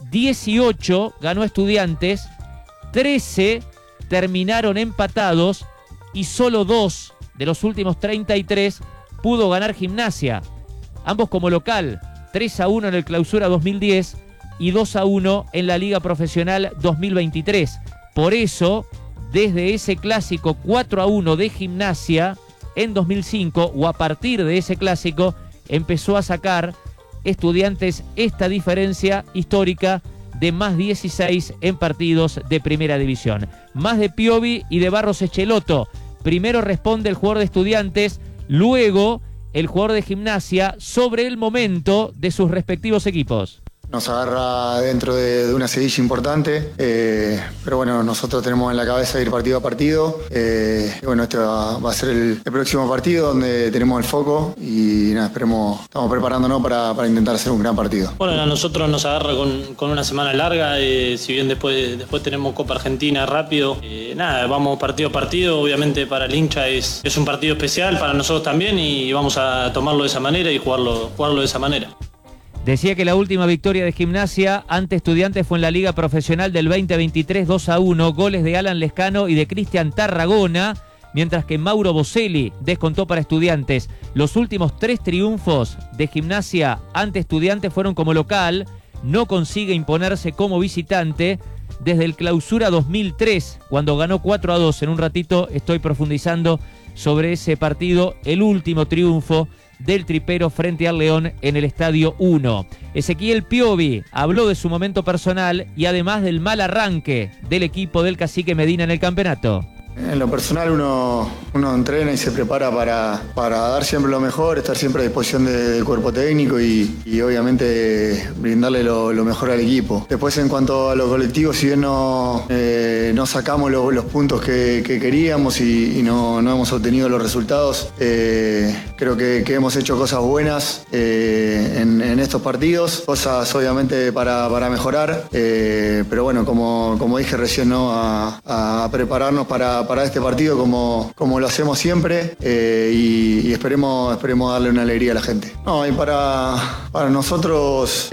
[SPEAKER 1] 18 ganó Estudiantes, 13 terminaron empatados y solo 2 de los últimos 33 pudo ganar Gimnasia. Ambos como local, 3-1 en el Clausura 2010 y 2-1 en la Liga Profesional 2023. Por eso, desde ese clásico 4-1 de Gimnasia en 2005, o a partir de ese clásico, empezó a sacar Estudiantes esta diferencia histórica de más 16 en partidos de primera división. Más de Piovi y de Barros Echeloto. Primero responde el jugador de Estudiantes, luego el jugador de Gimnasia sobre el momento de sus respectivos equipos.
[SPEAKER 17] Nos agarra dentro de una sedilla importante, pero bueno, nosotros tenemos en la cabeza ir partido a partido. Y bueno, este va a ser el próximo partido donde tenemos el foco y nada, estamos preparándonos para intentar hacer un gran partido.
[SPEAKER 18] Bueno, a nosotros nos agarra con una semana larga, si bien después tenemos Copa Argentina rápido. Vamos partido a partido, obviamente para el hincha es un partido especial, para nosotros también, y vamos a tomarlo de esa manera y jugarlo de esa manera.
[SPEAKER 1] Decía que la última victoria de Gimnasia ante Estudiantes fue en la Liga Profesional del 2023, 2-1, goles de Alan Lescano y de Cristian Tarragona, mientras que Mauro Boselli descontó para Estudiantes. Los últimos 3 triunfos de Gimnasia ante Estudiantes fueron como local, no consigue imponerse como visitante desde el Clausura 2003, cuando ganó 4-2. En un ratito estoy profundizando sobre ese partido, el último triunfo del tripero frente al León en el Estadio 1. Ezequiel Piovi habló de su momento personal y además del mal arranque del equipo del Cacique Medina en el campeonato.
[SPEAKER 17] En lo personal uno entrena y se prepara para dar siempre lo mejor, estar siempre a disposición del cuerpo técnico y obviamente brindarle lo mejor al equipo. Después en cuanto a lo colectivo, si bien no sacamos los puntos que queríamos y no hemos obtenido los resultados, creo que hemos hecho cosas buenas en estos partidos, cosas obviamente para mejorar, pero bueno, como dije recién, ¿no? a prepararnos para este partido como lo hacemos siempre, y esperemos darle una alegría a la gente. No, y para nosotros,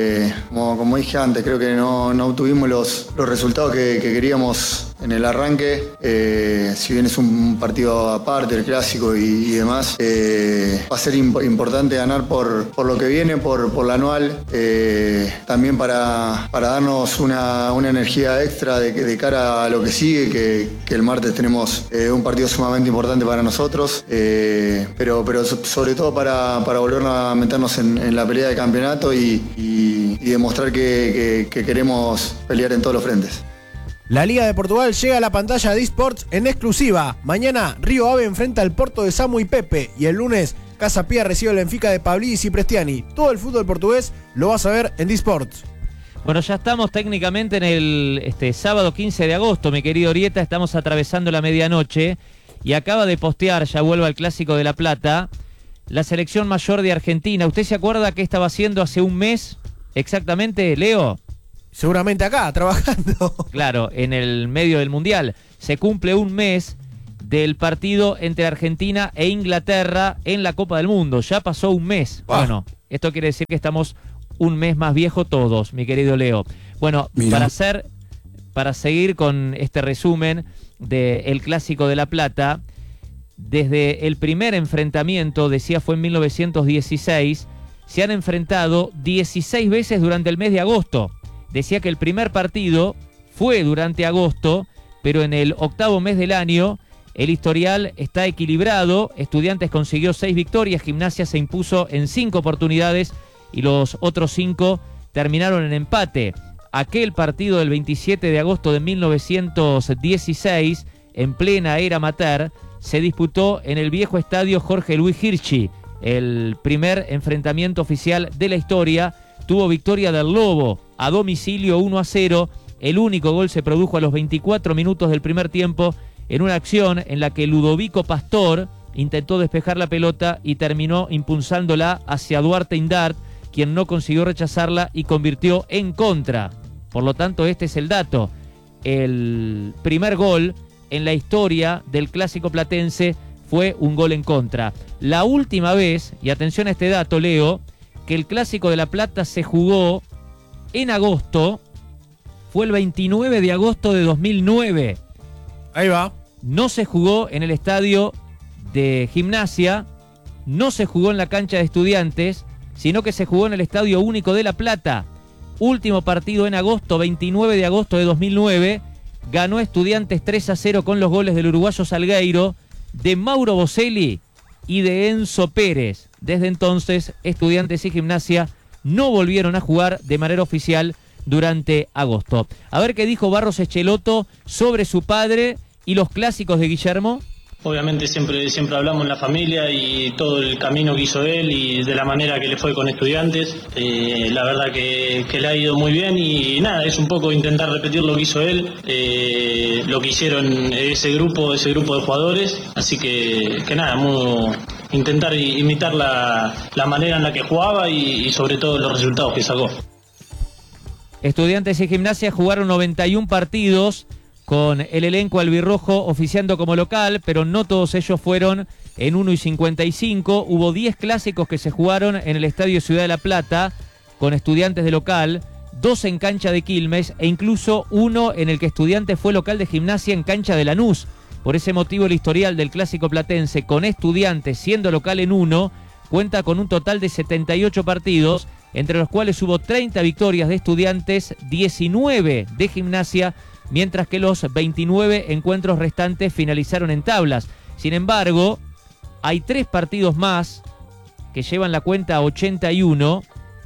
[SPEAKER 17] como dije antes, creo que no obtuvimos los resultados que queríamos en el arranque, si bien es un partido aparte, el clásico y demás, va a ser importante ganar por lo que viene, por la anual, también para darnos una energía extra de cara a lo que sigue, que el martes tenemos un partido sumamente importante para nosotros, pero sobre todo para volver a meternos en la pelea de campeonato y demostrar que queremos pelear en todos los frentes.
[SPEAKER 5] La Liga de Portugal llega a la pantalla de eSports en exclusiva. Mañana Río Ave enfrenta al Porto de Samu y Pepe, y el lunes Casa Pia recibe el Benfica de Pavlidis y Prestiani. Todo el fútbol portugués lo vas a ver en eSports.
[SPEAKER 1] Bueno, ya estamos técnicamente en el sábado 15 de agosto, mi querido Orieta, estamos atravesando la medianoche y acaba de postear, ya vuelvo al Clásico de La Plata, la selección mayor de Argentina. ¿Usted se acuerda qué estaba haciendo hace un mes exactamente, Leo?
[SPEAKER 5] Seguramente acá, trabajando.
[SPEAKER 1] Claro, en el medio del Mundial. Se cumple un mes del partido entre Argentina e Inglaterra en la Copa del Mundo. Ya pasó un mes. Bueno, esto quiere decir que estamos un mes más viejo todos, mi querido Leo. Bueno, para seguir con este resumen del Clásico de La Plata, desde el primer enfrentamiento, decía fue en 1916, se han enfrentado 16 veces durante el mes de agosto. Decía que el primer partido fue durante agosto, pero en el octavo mes del año el historial está equilibrado. Estudiantes consiguió 6 victorias, Gimnasia se impuso en 5 oportunidades y los otros 5 terminaron en empate. Aquel partido del 27 de agosto de 1916, en plena era amateur, se disputó en el viejo estadio Jorge Luis Hirschi. El primer enfrentamiento oficial de la historia. Tuvo victoria del Lobo a domicilio 1-0. El único gol se produjo a los 24 minutos del primer tiempo en una acción en la que Ludovico Pastor intentó despejar la pelota y terminó impulsándola hacia Duarte Indart, quien no consiguió rechazarla y convirtió en contra. Por lo tanto, este es el dato. El primer gol en la historia del Clásico platense fue un gol en contra. La última vez, y atención a este dato, Leo, que el Clásico de La Plata se jugó en agosto, fue el 29 de agosto de 2009.
[SPEAKER 5] Ahí va.
[SPEAKER 1] No se jugó en el estadio de Gimnasia, no se jugó en la cancha de Estudiantes, sino que se jugó en el Estadio Único de La Plata. Último partido en agosto, 29 de agosto de 2009, ganó Estudiantes 3-0 con los goles del uruguayo Salgueiro, de Mauro Boselli y de Enzo Pérez. Desde entonces, Estudiantes y Gimnasia no volvieron a jugar de manera oficial durante agosto. A ver qué dijo Barros Echeloto sobre su padre y los clásicos de Guillermo.
[SPEAKER 18] Obviamente siempre hablamos en la familia y todo el camino que hizo él y de la manera que le fue con Estudiantes. La verdad que le ha ido muy bien y nada, es un poco intentar repetir lo que hizo él, lo que hicieron ese grupo de jugadores. Así que nada, intentar imitar la manera en la que jugaba y sobre todo los resultados que sacó.
[SPEAKER 1] Estudiantes y Gimnasia jugaron 91 partidos con el elenco albirrojo oficiando como local, pero no todos ellos fueron en 1 y 55. Hubo 10 clásicos que se jugaron en el Estadio Ciudad de La Plata con Estudiantes de local, 2 en cancha de Quilmes e incluso uno en el que Estudiantes fue local de Gimnasia en cancha de Lanús. Por ese motivo el historial del Clásico platense con Estudiantes siendo local en 1 cuenta con un total de 78 partidos, entre los cuales hubo 30 victorias de Estudiantes, 19 de Gimnasia, mientras que los 29 encuentros restantes finalizaron en tablas. Sin embargo, hay 3 partidos más que llevan la cuenta a 81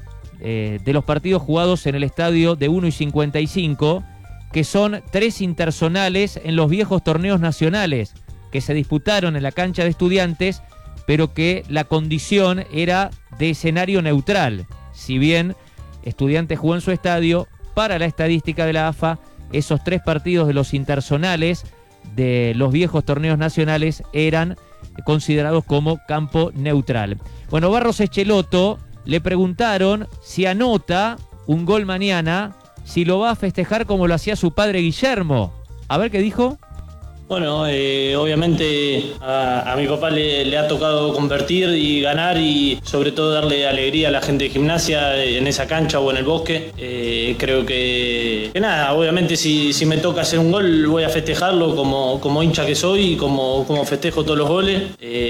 [SPEAKER 1] de los partidos jugados en el estadio de 1 y 55, que son 3 interzonales en los viejos torneos nacionales que se disputaron en la cancha de Estudiantes, pero que la condición era de escenario neutral. Si bien Estudiantes jugó en su estadio, para la estadística de la AFA, esos 3 partidos de los interzonales de los viejos torneos nacionales eran considerados como campo neutral. Bueno, Barros Echeloto le preguntaron si anota un gol mañana, si lo va a festejar como lo hacía su padre Guillermo. A ver qué dijo.
[SPEAKER 18] Bueno, obviamente a mi papá le ha tocado convertir y ganar y sobre todo darle alegría a la gente de Gimnasia en esa cancha o en el Bosque. Creo que nada, obviamente si me toca hacer un gol voy a festejarlo como hincha que soy y como festejo todos los goles.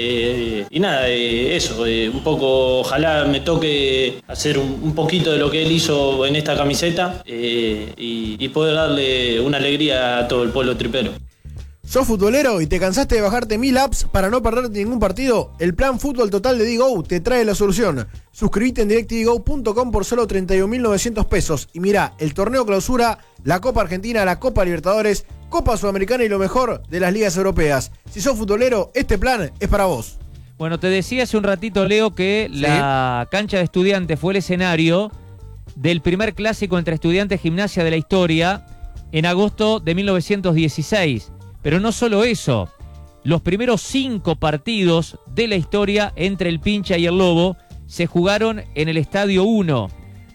[SPEAKER 18] Y nada, eso, un poco ojalá me toque hacer un poquito de lo que él hizo en esta camiseta y poder darle una alegría a todo el pueblo tripero.
[SPEAKER 5] ¿Sos futbolero y te cansaste de bajarte 1000 apps para no perderte ningún partido? El plan Fútbol Total de Digo te trae la solución. Suscríbete en DirecTVGo.com por solo 31.900 pesos. Y mirá, el torneo clausura, la Copa Argentina, la Copa Libertadores, Copa Sudamericana y lo mejor de las ligas europeas. Si sos futbolero, este plan es para vos.
[SPEAKER 1] Bueno, te decía hace un ratito, Leo, que la cancha de Estudiantes fue el escenario del primer clásico entre Estudiantes y Gimnasia de la historia en agosto de 1916. Pero no solo eso, los primeros 5 partidos de la historia entre el Pincha y el Lobo se jugaron en el Estadio 1.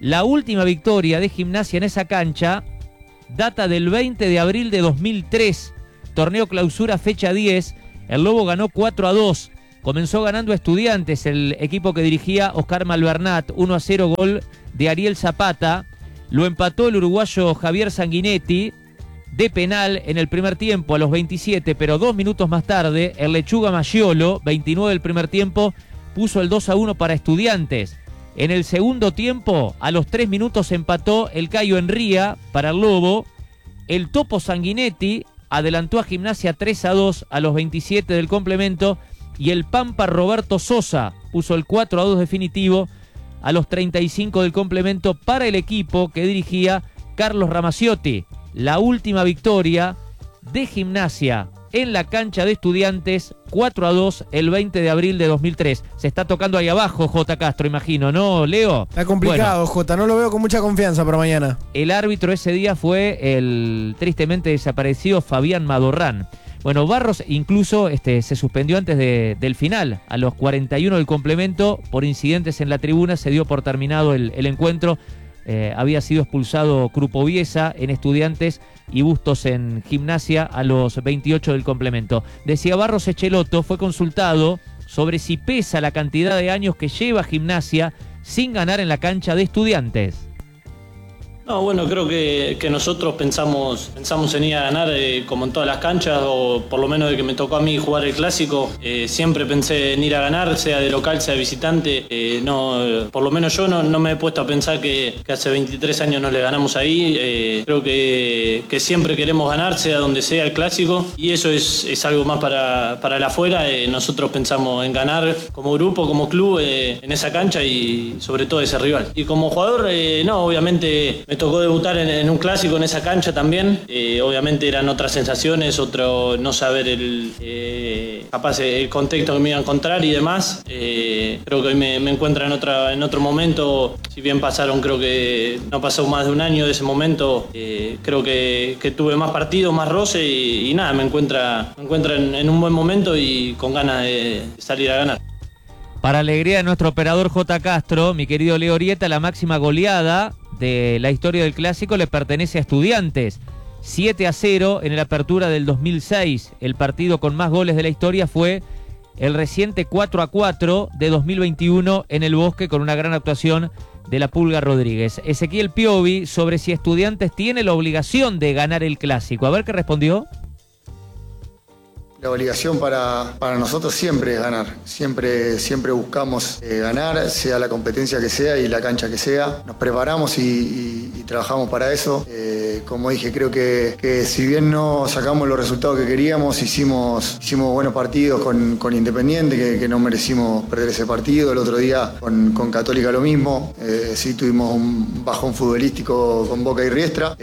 [SPEAKER 1] La última victoria de Gimnasia en esa cancha data del 20 de abril de 2003, torneo clausura fecha 10. El Lobo ganó 4-2. Comenzó ganando a Estudiantes, el equipo que dirigía Oscar Malvernat, 1-0, gol de Ariel Zapata. Lo empató el uruguayo Javier Sanguinetti de penal en el primer tiempo a los 27, pero 2 minutos más tarde, el Lechuga Maggiolo, 29 del primer tiempo, puso el 2-1 para Estudiantes. En el segundo tiempo, a los 3 minutos empató el Cayo Enría para el Lobo. El Topo Sanguinetti adelantó a Gimnasia 3-2 a los 27 del complemento y el Pampa Roberto Sosa puso el 4-2 definitivo a los 35 del complemento para el equipo que dirigía Carlos Ramaciotti. La última victoria de Gimnasia en la cancha de Estudiantes, 4-2 el 20 de abril de 2003. Se está tocando ahí abajo J. Castro, imagino, ¿no, Leo?
[SPEAKER 5] Está complicado, bueno, J, no lo veo con mucha confianza para mañana.
[SPEAKER 1] El árbitro ese día fue el tristemente desaparecido Fabián Madorrán. Bueno, Barros incluso se suspendió antes del final. A los 41 del complemento, por incidentes en la tribuna, se dio por terminado el encuentro. Había sido expulsado Crupoviesa en Estudiantes y Bustos en Gimnasia a los 28 del complemento. Decía Barros Echeloto, fue consultado sobre si pesa la cantidad de años que lleva Gimnasia sin ganar en la cancha de Estudiantes.
[SPEAKER 18] No, bueno, creo que nosotros pensamos en ir a ganar como en todas las canchas, o por lo menos de que me tocó a mí jugar el clásico. Siempre pensé en ir a ganar, sea de local, sea de visitante. Por lo menos yo no me he puesto a pensar que hace 23 años nos le ganamos ahí. Creo que siempre queremos ganar, sea donde sea el clásico, y eso es algo más para el afuera. Nosotros pensamos en ganar como grupo, como club, en esa cancha y sobre todo ese rival. Y como jugador, obviamente me tocó debutar en un clásico en esa cancha también. Obviamente eran otras sensaciones, otro no saber capaz el contexto que me iba a encontrar y demás. Creo que hoy me encuentro en otro momento. Si bien creo que no pasó más de un año de ese momento, creo que tuve más partidos, más roce y nada, me encuentro en un buen momento y con ganas de salir a ganar.
[SPEAKER 1] Para alegría de nuestro operador J. Castro, mi querido Leo Orieta, la máxima goleada de la historia del clásico le pertenece a Estudiantes. 7-0 en la apertura del 2006. El partido con más goles de la historia fue el reciente 4-4 de 2021 en el Bosque, con una gran actuación de la Pulga Rodríguez. Ezequiel Piovi sobre si Estudiantes tiene la obligación de ganar el clásico. A ver qué respondió.
[SPEAKER 17] La obligación para nosotros siempre es ganar, siempre buscamos ganar, sea la competencia que sea y la cancha que sea. Nos preparamos y trabajamos para eso. Como dije, creo que si bien no sacamos los resultados que queríamos, hicimos buenos partidos con Independiente, que no merecimos perder ese partido. El otro día con Católica lo mismo, sí tuvimos un bajón futbolístico con Boca y Riestra,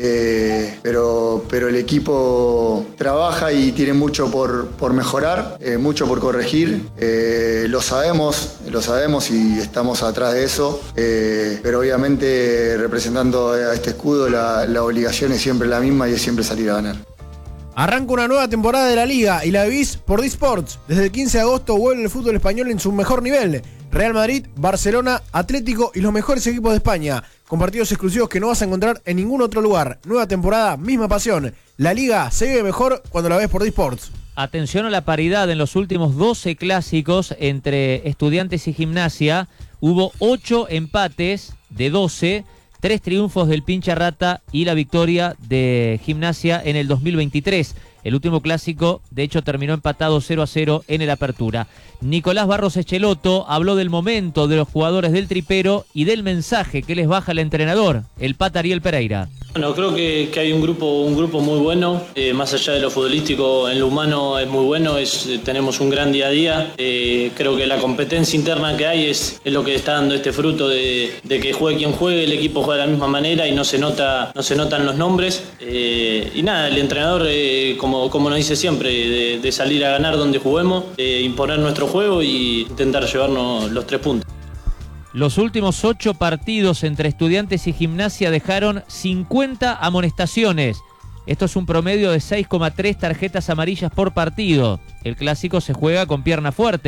[SPEAKER 17] pero el equipo trabaja y tiene mucho por mejorar, mucho por corregir. Lo sabemos y estamos atrás de eso, pero obviamente representando a este escudo la obligación es siempre la misma y es siempre salir a ganar.
[SPEAKER 5] Arranca una nueva temporada de la Liga y la vivís por D-Sports. Desde el 15 de agosto vuelve el fútbol español en su mejor nivel. Real Madrid, Barcelona, Atlético y los mejores equipos de España, con partidos exclusivos que no vas a encontrar en ningún otro lugar. Nueva temporada, misma pasión. La Liga se vive mejor cuando la ves por D-Sports.
[SPEAKER 1] Atención a la paridad en los últimos 12 clásicos entre Estudiantes y Gimnasia. Hubo 8 empates de 12, 3 triunfos del Pincha Rata y la victoria de Gimnasia en el 2023. El último clásico, de hecho, terminó empatado 0-0 en el Apertura. Nicolás Barros Echeloto habló del momento de los jugadores del Tripero y del mensaje que les baja el entrenador, el Pata Ariel Pereira.
[SPEAKER 18] Bueno, creo que hay un grupo muy bueno, más allá de lo futbolístico, en lo humano es muy bueno, tenemos un gran día a día. Creo que la competencia interna que hay es lo que está dando este fruto de que juegue quien juegue, el equipo juega de la misma manera y no se notan los nombres. Y nada, el entrenador, como nos dice siempre, de salir a ganar donde juguemos, de imponer nuestro juego y intentar llevarnos los 3 puntos.
[SPEAKER 1] Los últimos 8 partidos entre Estudiantes y Gimnasia dejaron 50 amonestaciones. Esto es un promedio de 6,3 tarjetas amarillas por partido. El clásico se juega con pierna fuerte.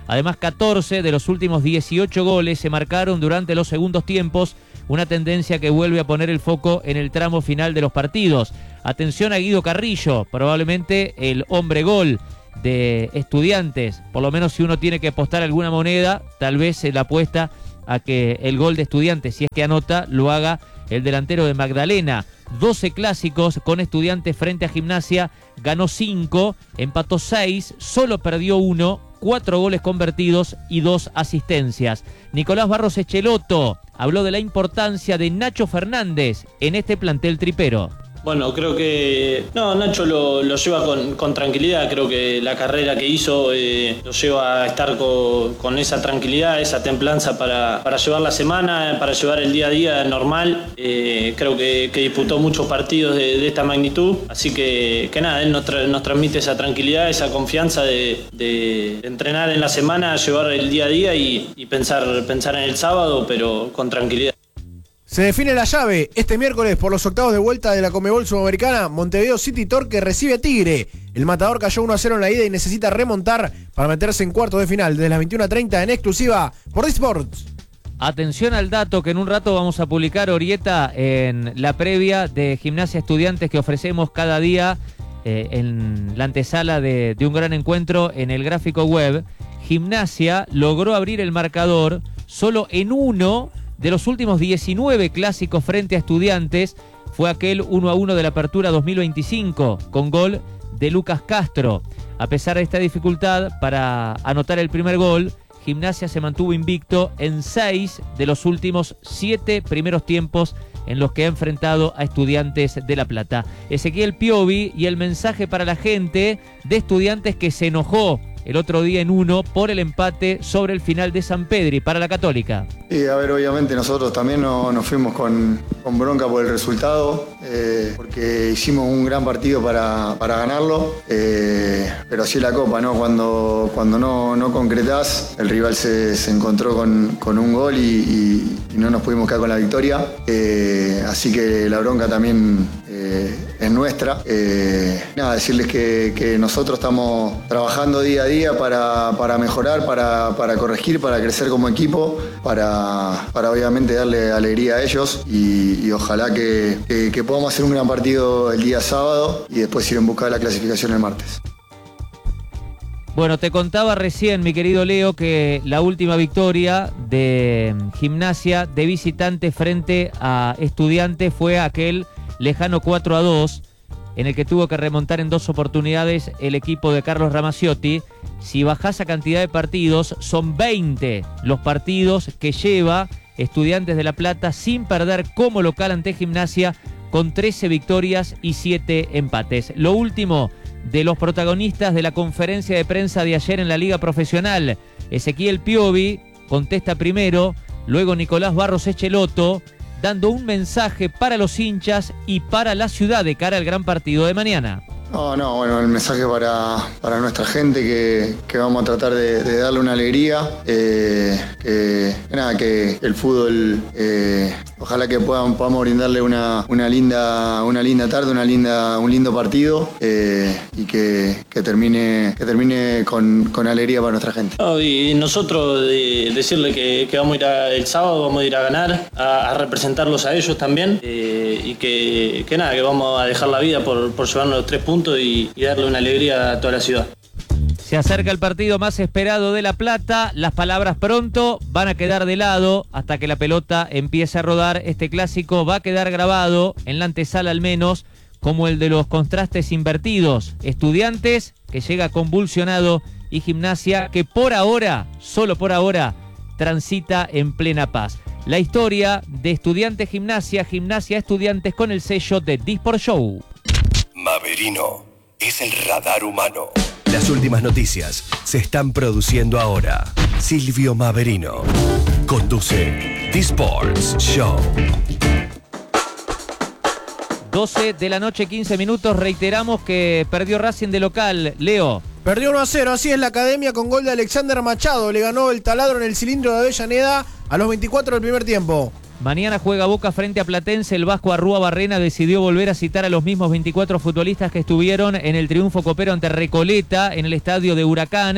[SPEAKER 1] Además, 14 de los últimos 18 goles se marcaron durante los segundos tiempos, una tendencia que vuelve a poner el foco en el tramo final de los partidos. Atención a Guido Carrillo, probablemente el hombre gol de Estudiantes. Por lo menos si uno tiene que apostar alguna moneda, tal vez se la apuesta a que el gol de Estudiantes, si es que anota, lo haga el delantero de Magdalena. 12 clásicos con Estudiantes frente a Gimnasia, ganó 5, empató 6, solo perdió 1, 4 goles convertidos y 2 asistencias. Nicolás Barros Echeloto habló de la importancia de Nacho Fernández en este plantel tripero.
[SPEAKER 18] Bueno, creo que Nacho lo lleva con tranquilidad. Creo que la carrera que hizo lo lleva a estar con esa tranquilidad, esa templanza para llevar la semana, para llevar el día a día normal. Creo que disputó muchos partidos de esta magnitud, así que nada, él nos transmite esa tranquilidad, esa confianza de entrenar en la semana, llevar el día a día y pensar en el sábado, pero con tranquilidad.
[SPEAKER 5] Se define la llave este miércoles por los octavos de vuelta de la Conmebol Sudamericana. Montevideo City Torque recibe a Tigre. El Matador cayó 1-0 en la ida y necesita remontar para meterse en cuartos de final. Desde las 21:30 en exclusiva por Sports.
[SPEAKER 1] Atención al dato que en un rato vamos a publicar, Orieta, en la previa de Gimnasia Estudiantes que ofrecemos cada día en la antesala de un gran encuentro en el gráfico web. Gimnasia logró abrir el marcador solo en uno de los últimos 19 clásicos frente a Estudiantes. Fue aquel 1-1 de la apertura 2025 con gol de Lucas Castro. A pesar de esta dificultad para anotar el primer gol, Gimnasia se mantuvo invicto en 6 de los últimos 7 primeros tiempos en los que ha enfrentado a Estudiantes de La Plata. Ezequiel Piovi y el mensaje para la gente de Estudiantes que se enojó el otro día en 1 por el empate sobre el final de San Pedri para la Católica.
[SPEAKER 17] Sí, a ver, obviamente nosotros también nos fuimos con bronca por el resultado, porque hicimos un gran partido para ganarlo, pero así es la Copa, ¿no? Cuando no concretás, el rival se encontró con un gol y no nos pudimos quedar con la victoria, así que la bronca también es nuestra. Nada, decirles que nosotros estamos trabajando día a día para mejorar, para corregir, para crecer como equipo, para obviamente darle alegría a ellos y ojalá que podamos hacer un gran partido el día sábado y después ir en busca de la clasificación el martes.
[SPEAKER 1] Bueno, te contaba recién, mi querido Leo, que la última victoria de Gimnasia de visitante frente a Estudiantes fue aquel lejano 4-2, en el que tuvo que remontar en 2 oportunidades el equipo de Carlos Ramaciotti. Si bajás a cantidad de partidos, son 20 los partidos que lleva Estudiantes de La Plata sin perder como local ante Gimnasia, con 13 victorias y 7 empates. Lo último de los protagonistas de la conferencia de prensa de ayer en la Liga Profesional. Ezequiel Piovi contesta primero, luego Nicolás Barros Echeloto, dando un mensaje para los hinchas y para la ciudad de cara al gran partido de mañana.
[SPEAKER 17] Bueno, el mensaje para nuestra gente que vamos a tratar de darle una alegría, que el fútbol, ojalá que podamos brindarle una linda tarde, un lindo partido, y que termine con alegría para nuestra gente.
[SPEAKER 18] Y nosotros decirle que vamos a ir el sábado, vamos a ir a ganar, a representarlos a ellos también, y que vamos a dejar la vida por llevarnos los 3 puntos y darle una alegría a toda la ciudad.
[SPEAKER 1] Se acerca el partido más esperado de La Plata. Las palabras pronto van a quedar de lado hasta que la pelota empiece a rodar. Este clásico va a quedar grabado en la antesala al menos como el de los contrastes invertidos. Estudiantes, que llega convulsionado, y Gimnasia, que por ahora, solo por ahora, transita en plena paz. La historia de Estudiantes Gimnasia, Gimnasia Estudiantes con el sello de Disport Show.
[SPEAKER 8] Maverino es el radar humano. Las últimas noticias se están produciendo ahora. Silvio Maverino conduce Disports Show.
[SPEAKER 1] 12 de la noche, 15 minutos. Reiteramos que perdió Racing de local. Leo.
[SPEAKER 5] Perdió 1-0, así es la Academia con gol de Alexander Machado. Le ganó el taladro en el cilindro de Avellaneda a los 24 del primer tiempo.
[SPEAKER 1] Mañana juega Boca frente a Platense. El vasco Arrúa Barrena decidió volver a citar a los mismos 24 futbolistas que estuvieron en el triunfo copero ante Recoleta en el estadio de Huracán.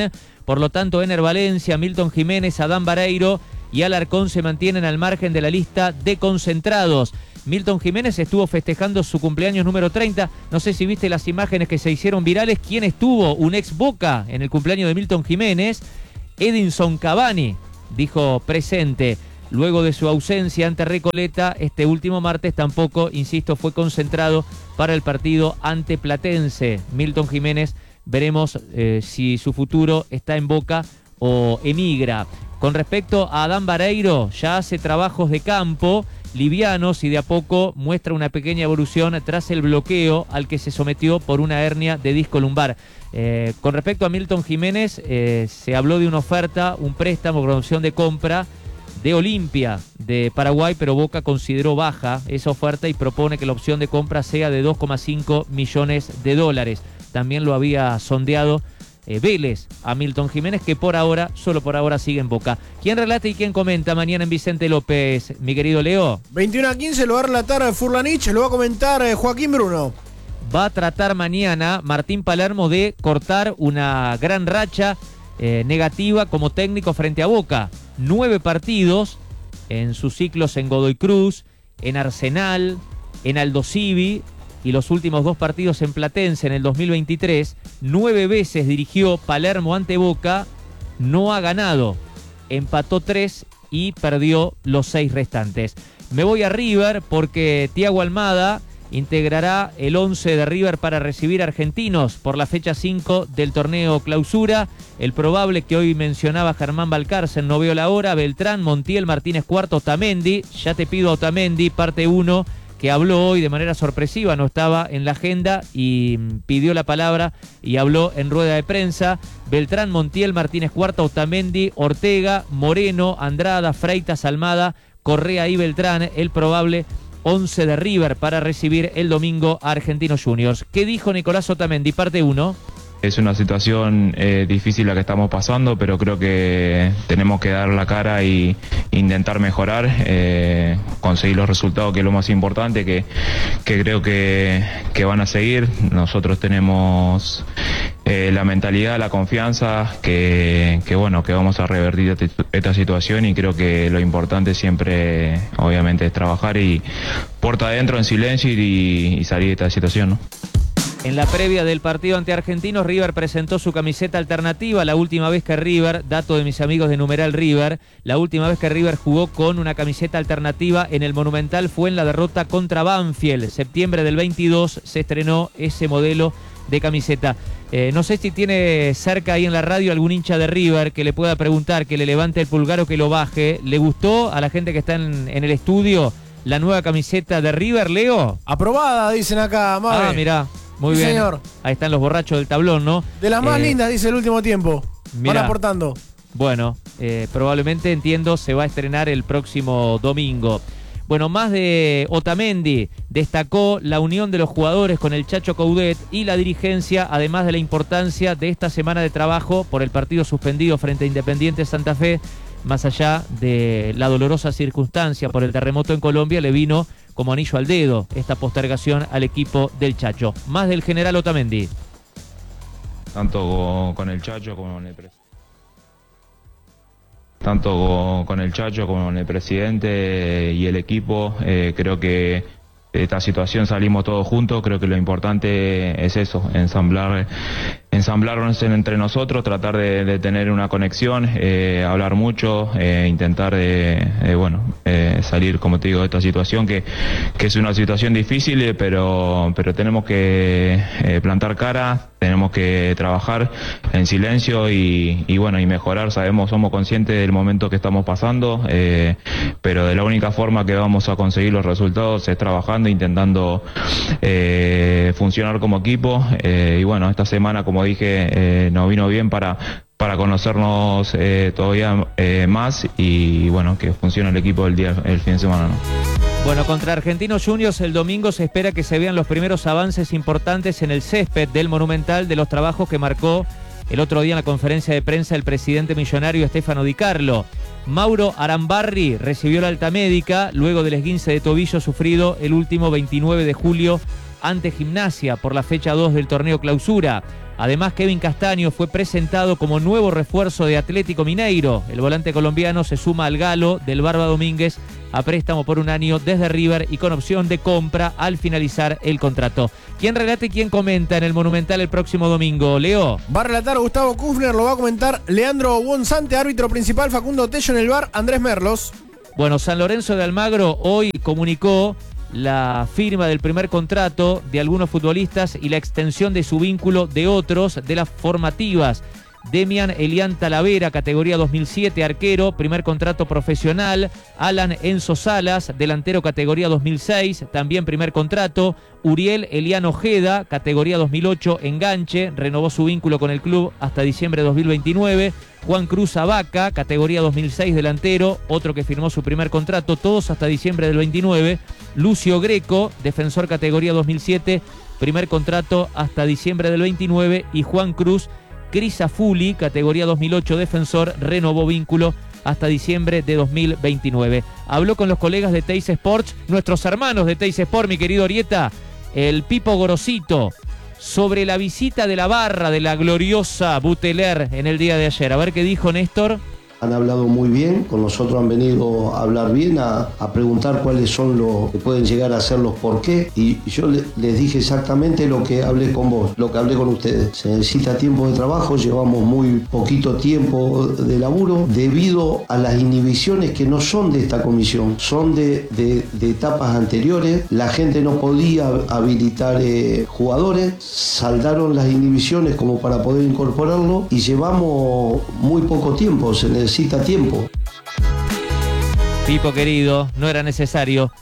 [SPEAKER 1] Por lo tanto, Ener Valencia, Milton Jiménez, Adán Vareiro y Alarcón se mantienen al margen de la lista de concentrados. Milton Jiménez estuvo festejando su cumpleaños número 30. No sé si viste las imágenes que se hicieron virales. ¿Quién estuvo? Un ex Boca en el cumpleaños de Milton Jiménez. Edinson Cavani dijo presente. Luego de su ausencia ante Recoleta, este último martes tampoco, insisto, fue concentrado para el partido ante Platense. Milton Jiménez, veremos si su futuro está en Boca o emigra. Con respecto a Adán Vareiro, ya hace trabajos de campo livianos y de a poco muestra una pequeña evolución tras el bloqueo al que se sometió por una hernia de disco lumbar. Con respecto a Milton Jiménez, se habló de una oferta, un préstamo con opción de compra de Olimpia de Paraguay, pero Boca consideró baja esa oferta y propone que la opción de compra sea de $2,5 millones. También lo había sondeado Vélez a Milton Jiménez, que por ahora, solo por ahora, sigue en Boca. ¿Quién relata y quién comenta mañana en Vicente López, mi querido Leo?
[SPEAKER 5] 21:15 lo va a relatar Furlanich, lo va a comentar Joaquín Bruno.
[SPEAKER 1] Va a tratar mañana Martín Palermo de cortar una gran racha negativa como técnico frente a Boca. 9 partidos en sus ciclos en Godoy Cruz, en Arsenal, en Aldo Civi y los últimos 2 partidos en Platense en el 2023. 9 veces dirigió Palermo ante Boca, no ha ganado, empató 3 y perdió los 6 restantes. Me voy a River porque Thiago Almada integrará el 11 de River para recibir a Argentinos por la fecha 5 del torneo Clausura. El probable que hoy mencionaba Germán Valcárcel, no veo la hora, Beltrán, Montiel, Martínez Cuarto, Otamendi. Ya te pido a Otamendi, parte 1, que habló hoy de manera sorpresiva, no estaba en la agenda y pidió la palabra y habló en rueda de prensa. Beltrán, Montiel, Martínez Cuarto, Otamendi, Ortega, Moreno, Andrada, Freitas, Almada, Correa y Beltrán, el probable 11 de River para recibir el domingo a Argentinos Juniors. ¿Qué dijo Nicolás Otamendi? Parte 1.
[SPEAKER 19] Es una situación difícil la que estamos pasando, pero creo que tenemos que dar la cara y intentar mejorar, conseguir los resultados, que es lo más importante, que creo que van a seguir. Nosotros tenemos la mentalidad, la confianza, que bueno, que vamos a revertir esta situación, y creo que lo importante siempre, obviamente, es trabajar y puerta adentro en silencio y salir de esta situación, ¿no?
[SPEAKER 1] En la previa del partido ante Argentinos, River presentó su camiseta alternativa. La última vez que River, dato de mis amigos de Numeral River, la última vez que River jugó con una camiseta alternativa en el Monumental fue en la derrota contra Banfield. Septiembre del 22 se estrenó ese modelo de camiseta. No sé si tiene cerca ahí en la radio algún hincha de River que le pueda preguntar, que le levante el pulgar o que lo baje. ¿Le gustó a la gente que está en el estudio la nueva camiseta de River, Leo?
[SPEAKER 5] Aprobada, dicen acá, Mabe.
[SPEAKER 1] Ah, mirá. Muy bien, señor. Ahí están los borrachos del tablón, ¿no?
[SPEAKER 5] De las más lindas, dice el último tiempo. Van aportando.
[SPEAKER 1] Bueno, probablemente, entiendo, se va a estrenar el próximo domingo. Bueno, más de Otamendi. Destacó la unión de los jugadores con el Chacho Coudet y la dirigencia, además de la importancia de esta semana de trabajo por el partido suspendido frente a Independiente Santa Fe. Más allá de la dolorosa circunstancia por el terremoto en Colombia, le vino como anillo al dedo esta postergación al equipo del Chacho. Más del general Otamendi.
[SPEAKER 19] Tanto con el Chacho como con el presidente. Tanto con el Chacho como con el presidente y el equipo, creo que de esta situación salimos todos juntos. Creo que lo importante es eso, ensamblarnos entre nosotros, tratar de tener una conexión, hablar mucho, intentar salir, como te digo, de esta situación que es una situación difícil, pero tenemos que plantar cara, tenemos que trabajar en silencio y mejorar. Somos conscientes del momento que estamos pasando, pero de la única forma que vamos a conseguir los resultados es trabajando, intentando funcionar como equipo, esta semana, como dije, nos vino bien para conocernos todavía más y que funcione el equipo el fin de semana, ¿no?
[SPEAKER 1] Bueno, contra Argentinos Juniors el domingo se espera que se vean los primeros avances importantes en el césped del Monumental de los trabajos que marcó el otro día en la conferencia de prensa el presidente millonario Stefano Di Carlo. Mauro Arambarri recibió la alta médica luego del esguince de tobillo sufrido el último 29 de julio ante Gimnasia por la fecha 2 del torneo Clausura. Además, Kevin Castaño fue presentado como nuevo refuerzo de Atlético Mineiro. El volante colombiano se suma al Galo del Barba Domínguez a préstamo por 1 año desde River y con opción de compra al finalizar el contrato. ¿Quién relata y quién comenta en el Monumental el próximo domingo? Leo.
[SPEAKER 5] Va a relatar Gustavo Kufner, lo va a comentar Leandro Bonzante, árbitro principal Facundo Tello, en el bar Andrés Merlos.
[SPEAKER 1] Bueno, San Lorenzo de Almagro hoy comunicó la firma del primer contrato de algunos futbolistas y la extensión de su vínculo de otros de las formativas. Demian Elian Talavera, categoría 2007, arquero, primer contrato profesional. Alan Enzo Salas, delantero, categoría 2006, también primer contrato. Uriel Elian Ojeda, categoría 2008, enganche, renovó su vínculo con el club hasta diciembre de 2029. Juan Cruz Abaca, categoría 2006, delantero, otro que firmó su primer contrato, todos hasta diciembre del 29. Lucio Greco, defensor, categoría 2007, primer contrato hasta diciembre del 29. Y Juan Cruz Crisafulli, categoría 2008, defensor, renovó vínculo hasta diciembre de 2029. Habló con los colegas de Teis Sports, nuestros hermanos de Teis Sports, mi querido Orieta, el Pipo Gorosito, sobre la visita de la barra de la gloriosa Buteler en el día de ayer. A ver qué dijo Néstor.
[SPEAKER 20] Han hablado muy bien, con nosotros han venido a hablar bien, a preguntar cuáles son los que pueden llegar a ser los por qué. Y yo les dije exactamente lo que hablé con vos, lo que hablé con ustedes. Se necesita tiempo de trabajo, llevamos muy poquito tiempo de laburo debido a las inhibiciones que no son de esta comisión, son de etapas anteriores. La gente no podía habilitar jugadores, saldaron las inhibiciones como para poder incorporarlo y llevamos muy poco tiempo, se necesita tiempo.
[SPEAKER 1] Pipo querido, no era necesario.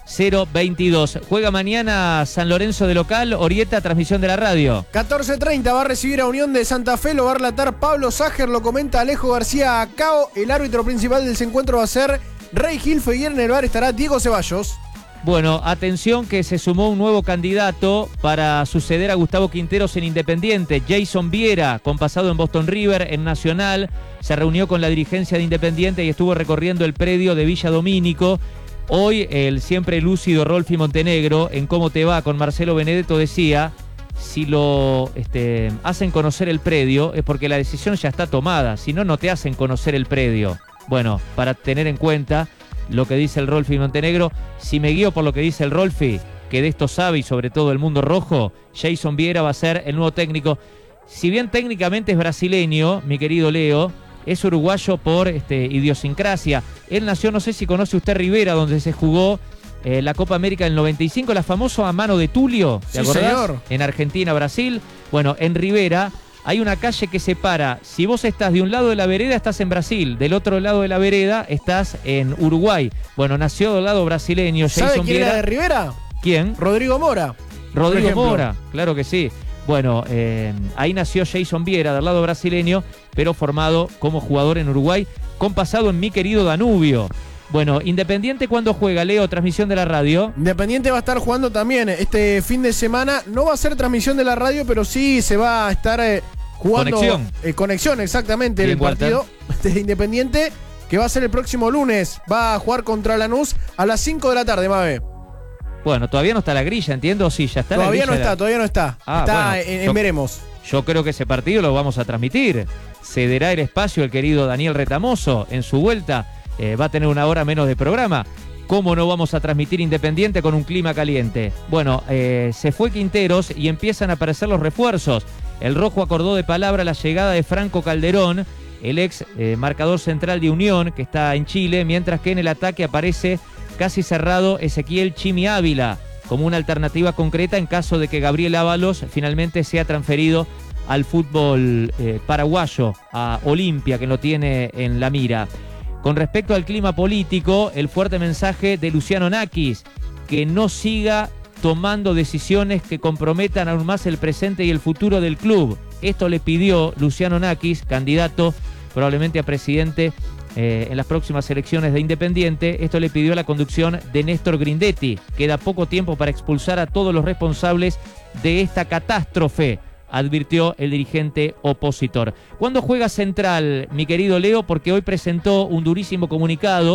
[SPEAKER 1] 0-22. Juega mañana San Lorenzo de local. Orieta, transmisión de la radio.
[SPEAKER 5] 14:30 va a recibir a Unión de Santa Fe. Lo va a relatar Pablo Ságer. Lo comenta Alejo García Acao. El árbitro principal del encuentro va a ser Rey Gilfe y en el bar estará Diego Ceballos.
[SPEAKER 1] Bueno, atención que se sumó un nuevo candidato para suceder a Gustavo Quinteros en Independiente. Jason Viera, con pasado en Boston River, en Nacional, se reunió con la dirigencia de Independiente y estuvo recorriendo el predio de Villa Domínico. Hoy el siempre lúcido Rolfi Montenegro, en Cómo te va con Marcelo Benedetto, decía: si lo hacen conocer el predio es porque la decisión ya está tomada, si no, no te hacen conocer el predio. Bueno, para tener en cuenta lo que dice el Rolfi Montenegro, si me guío por lo que dice el Rolfi, que de esto sabe y sobre todo el mundo rojo, Jason Viera va a ser el nuevo técnico. Si bien técnicamente es brasileño, mi querido Leo, es uruguayo por idiosincrasia. Él nació, no sé si conoce usted Rivera, donde se jugó la Copa América del 95, la famosa a mano de Tulio, ¿te acordás? Señor. En Argentina, Brasil. Bueno, en Rivera hay una calle que separa. Si vos estás de un lado de la vereda, estás en Brasil. Del otro lado de la vereda, estás en Uruguay. Bueno, nació del lado brasileño.
[SPEAKER 5] ¿Sabe
[SPEAKER 1] Jason
[SPEAKER 5] quién
[SPEAKER 1] Viera.
[SPEAKER 5] era de Rivera?
[SPEAKER 1] ¿Quién?
[SPEAKER 5] Rodrigo Mora.
[SPEAKER 1] Rodrigo Mora, claro que sí. Bueno, ahí nació Jason Viera, del lado brasileño, pero formado como jugador en Uruguay, con pasado en mi querido Danubio. Bueno, Independiente, ¿cuándo juega, Leo? Transmisión de la radio.
[SPEAKER 5] Independiente va a estar jugando también este fin de semana. No va a ser transmisión de la radio, pero sí se va a estar jugando. Conexión, exactamente. Bien, el partido de Independiente, que va a ser el próximo lunes. Va a jugar contra Lanús a las 5 de la tarde, Mabe.
[SPEAKER 1] Bueno, todavía no está la grilla, entiendo. Sí, ya está
[SPEAKER 5] todavía
[SPEAKER 1] la grilla.
[SPEAKER 5] Todavía no está. Está
[SPEAKER 1] bueno,
[SPEAKER 5] en veremos.
[SPEAKER 1] Yo creo que ese partido lo vamos a transmitir. Cederá el espacio el querido Daniel Retamoso en su vuelta. Va a tener 1 hora menos de programa. ¿Cómo no vamos a transmitir Independiente con un clima caliente? Bueno, se fue Quinteros y empiezan a aparecer los refuerzos. El rojo acordó de palabra la llegada de Franco Calderón, el ex marcador central de Unión, que está en Chile, mientras que en el ataque aparece casi cerrado Ezequiel Chimi Ávila, como una alternativa concreta en caso de que Gabriel Ábalos finalmente sea transferido al fútbol paraguayo, a Olimpia, que lo tiene en la mira. Con respecto al clima político, el fuerte mensaje de Luciano Nakis, que no siga tomando decisiones que comprometan aún más el presente y el futuro del club. Esto le pidió Luciano Nakis, candidato probablemente a presidente en las próximas elecciones de Independiente. Esto le pidió a la conducción de Néstor Grindetti. Queda poco tiempo para expulsar a todos los responsables de esta catástrofe, advirtió el dirigente opositor. ¿Cuándo juega Central, mi querido Leo? Porque hoy presentó un durísimo comunicado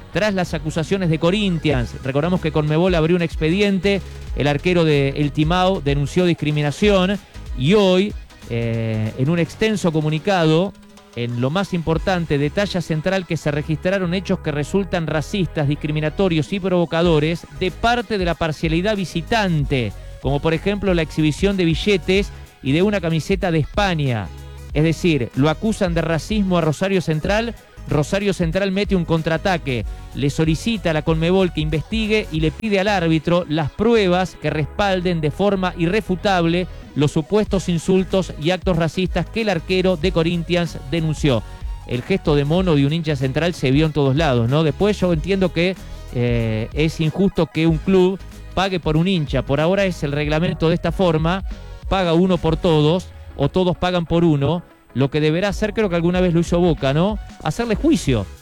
[SPEAKER 1] tras las acusaciones de Corinthians. Recordamos que Conmebol abrió un expediente, el arquero de El Timao denunció discriminación y hoy, en un extenso comunicado, en lo más importante, detalla Central que se registraron hechos que resultan racistas, discriminatorios y provocadores de parte de la parcialidad visitante, como por ejemplo la exhibición de billetes y de una camiseta de España. Es decir, lo acusan de racismo a Rosario Central. Rosario Central mete un contraataque, le solicita a la Conmebol que investigue y le pide al árbitro las pruebas que respalden de forma irrefutable los supuestos insultos y actos racistas que el arquero de Corinthians denunció. El gesto de mono de un hincha Central se vio en todos lados, ¿no? Después yo entiendo que es injusto que un club pague por un hincha. Por ahora es el reglamento de esta forma, paga uno por todos o todos pagan por uno. Lo que deberá hacer, creo que alguna vez lo hizo Boca, ¿no? Hacerle juicio